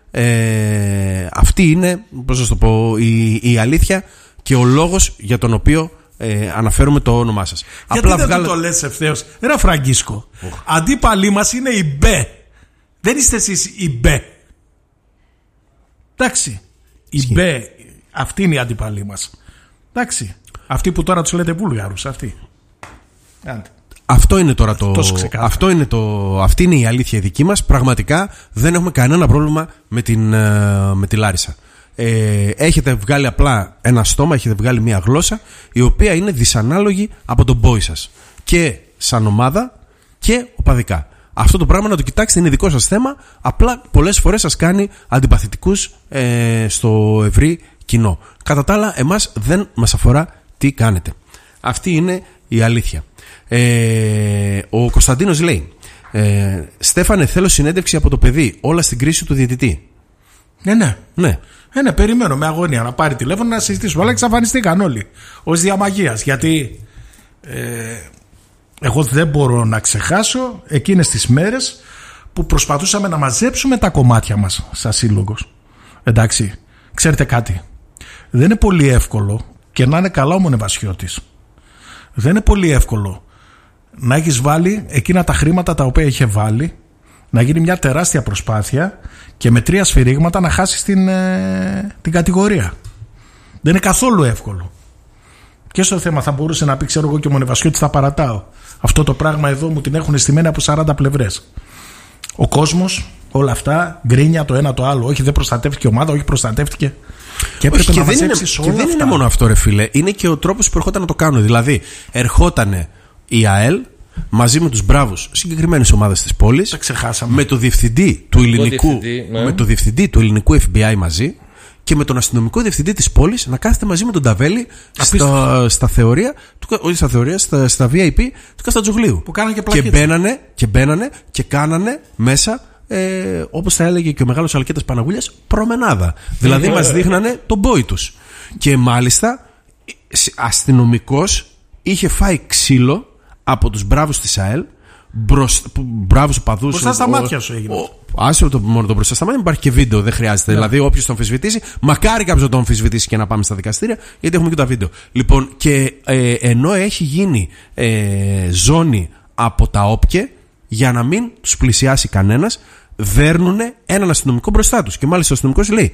είναι πώς να το πω, η αλήθεια και ο λόγος για τον οποίο αναφέρουμε το όνομά σας. Γιατί απλά δεν το λες ευθέως? Ρε Φραγκίσκο, αντίπαλοι μας είναι η Μπε. Δεν είστε εσείς η Μπε. Εντάξει, η Μπε, αυτή είναι η αντίπαλοι μας. Εντάξει. Αυτοί που τώρα τους λέτε Βούλγαρους, αυτοί. Αυτό είναι τώρα αυτή είναι η αλήθεια δική μας. Πραγματικά δεν έχουμε κανένα πρόβλημα με τη Λάρισα. Έχετε βγάλει απλά ένα στόμα, έχετε βγάλει μια γλώσσα η οποία είναι δυσανάλογη από τον πόη σας. Και σαν ομάδα και οπαδικά. Αυτό το πράγμα να το κοιτάξετε, είναι δικό σας θέμα. Απλά πολλές φορές σας κάνει αντιπαθητικούς στο ευρύ κοινό. Κατά τα άλλα, εμάς δεν μας αφορά τι κάνετε. Αυτή είναι η αλήθεια. Ο Κωνσταντίνος λέει Στέφανε, θέλω συνέντευξη από το παιδί. Όλα στην κρίση του διαιτητή. Ναι, περιμένω με αγωνία να πάρει τηλέφωνο να συζητήσουμε. Αλλά εξαφανιστήκαν όλοι ως διαμαγείας. Γιατί εγώ δεν μπορώ να ξεχάσω εκείνες τις μέρες που προσπαθούσαμε να μαζέψουμε τα κομμάτια μας σαν σύλλογος. Εντάξει, ξέρετε κάτι, δεν είναι πολύ εύκολο, και να είναι καλά ο Μονεβασιώτης, δεν είναι πολύ εύκολο να έχεις βάλει εκείνα τα χρήματα τα οποία είχε βάλει, να γίνει μια τεράστια προσπάθεια και με 3 σφυρίγματα να χάσεις την κατηγορία. Δεν είναι καθόλου εύκολο. Και στο θέμα θα μπορούσε να πει, ξέρω εγώ, και ο Μονεβασιώτης, θα παρατάω. Αυτό το πράγμα εδώ μου την έχουν στημένη από 40 πλευρές. Ο κόσμος, όλα αυτά, γκρίνια το ένα το άλλο. Όχι, δεν προστατεύτηκε η ομάδα, όχι, προστατεύτηκε. Και έπρεπε να μαζέψεις όλα αυτά. Και δεν είναι μόνο αυτό, ρε φίλε. Είναι και ο τρόπος που ερχόταν να το κάνουν. Δηλαδή, ερχότανε η ΑΕΛ μαζί με τους μπράβους συγκεκριμένες ομάδες της πόλης. Τα ξεχάσαμε. Με το διευθυντή του ελληνικού FBI μαζί. Και με τον αστυνομικό διευθυντή της πόλης να κάθεται μαζί με τον Ταβέλη στα VIP του Καστατζογλίου. Που κάνανε και μπαίνανε και κάνανε μέσα, όπως θα έλεγε και ο μεγάλος Αλκέτας Παναγούλιας, προμενάδα. Δηλαδή μας δείχνανε τον μπόι τους. Και μάλιστα αστυνομικός είχε φάει ξύλο από τους μπράβους της ΑΕΛ. Μπράβους οπαδούς. Μπροστά στα μάτια σου έγινε. Άσε μόνο το μπροστά στα μάτια, υπάρχει και βίντεο, δεν χρειάζεται. Δηλαδή, όποιος τον αμφισβητήσει, μακάρι κάποιος να τον αμφισβητήσει και να πάμε στα δικαστήρια, γιατί έχουμε και τα βίντεο. Λοιπόν, και ενώ έχει γίνει ζώνη από τα όπκε, για να μην τους πλησιάσει κανένας, δέρνουν έναν αστυνομικό μπροστά τους. Και μάλιστα ο αστυνομικός λέει: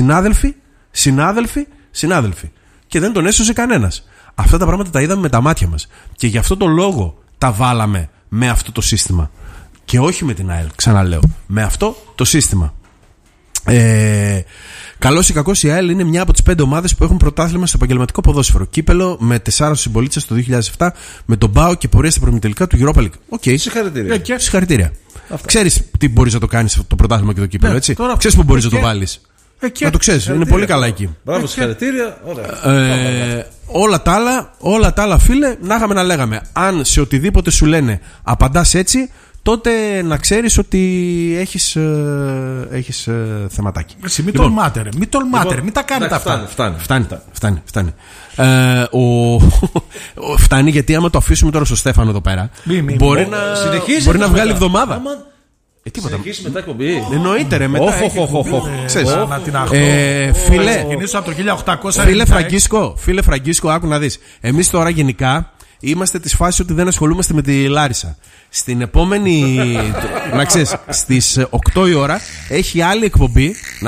συνάδελφοι. Και δεν τον έσωσε κανένας. Αυτά τα πράγματα τα είδαμε με τα μάτια μας. Και γι' αυτό το λόγο τα βάλαμε με αυτό το σύστημα. Και όχι με την ΑΕΛ, ξαναλέω. Με αυτό το σύστημα. Καλώς ή κακώς, η ΑΕΛ είναι μια από τις τις 5 ομάδες που έχουν πρωτάθλημα στο επαγγελματικό ποδόσφαιρο. Κύπελο με 4 συμπολίτσες το 2007, με τον ΠΑΟ και πορεία στα προημιτελικά του Europa League. Okay. Συγχαρητήρια. Ξέρεις τι μπορείς να το κάνεις το πρωτάθλημα και το κύπελο, έτσι. Ξέρεις που μπορείς να το βάλεις. Να το ξέρεις, είναι πολύ καλά εκεί. Μπράβο, συγχαρητήρια. Όλα τα άλλα, φίλε, να είχαμε να λέγαμε. Αν σε οτιδήποτε σου λένε απαντάς έτσι, τότε να ξέρεις ότι έχεις θεματάκι. Μην τολμάτε, μην τα κάνετε αυτά. Φτάνει. Φτάνει, γιατί άμα το αφήσουμε τώρα στο Στέφανο εδώ πέρα, μπορεί να βγάλει εβδομάδα. Συνεχίσει μετά εκπομπή. Εννοείται, ρε, μετά. Φίλε Φραγκίσκο, άκου να δεις. Εμείς τώρα γενικά είμαστε της φάσης ότι δεν ασχολούμαστε με τη Λάρισα. Στην επόμενη, να ξέρεις, στις 8 η ώρα έχει άλλη εκπομπή.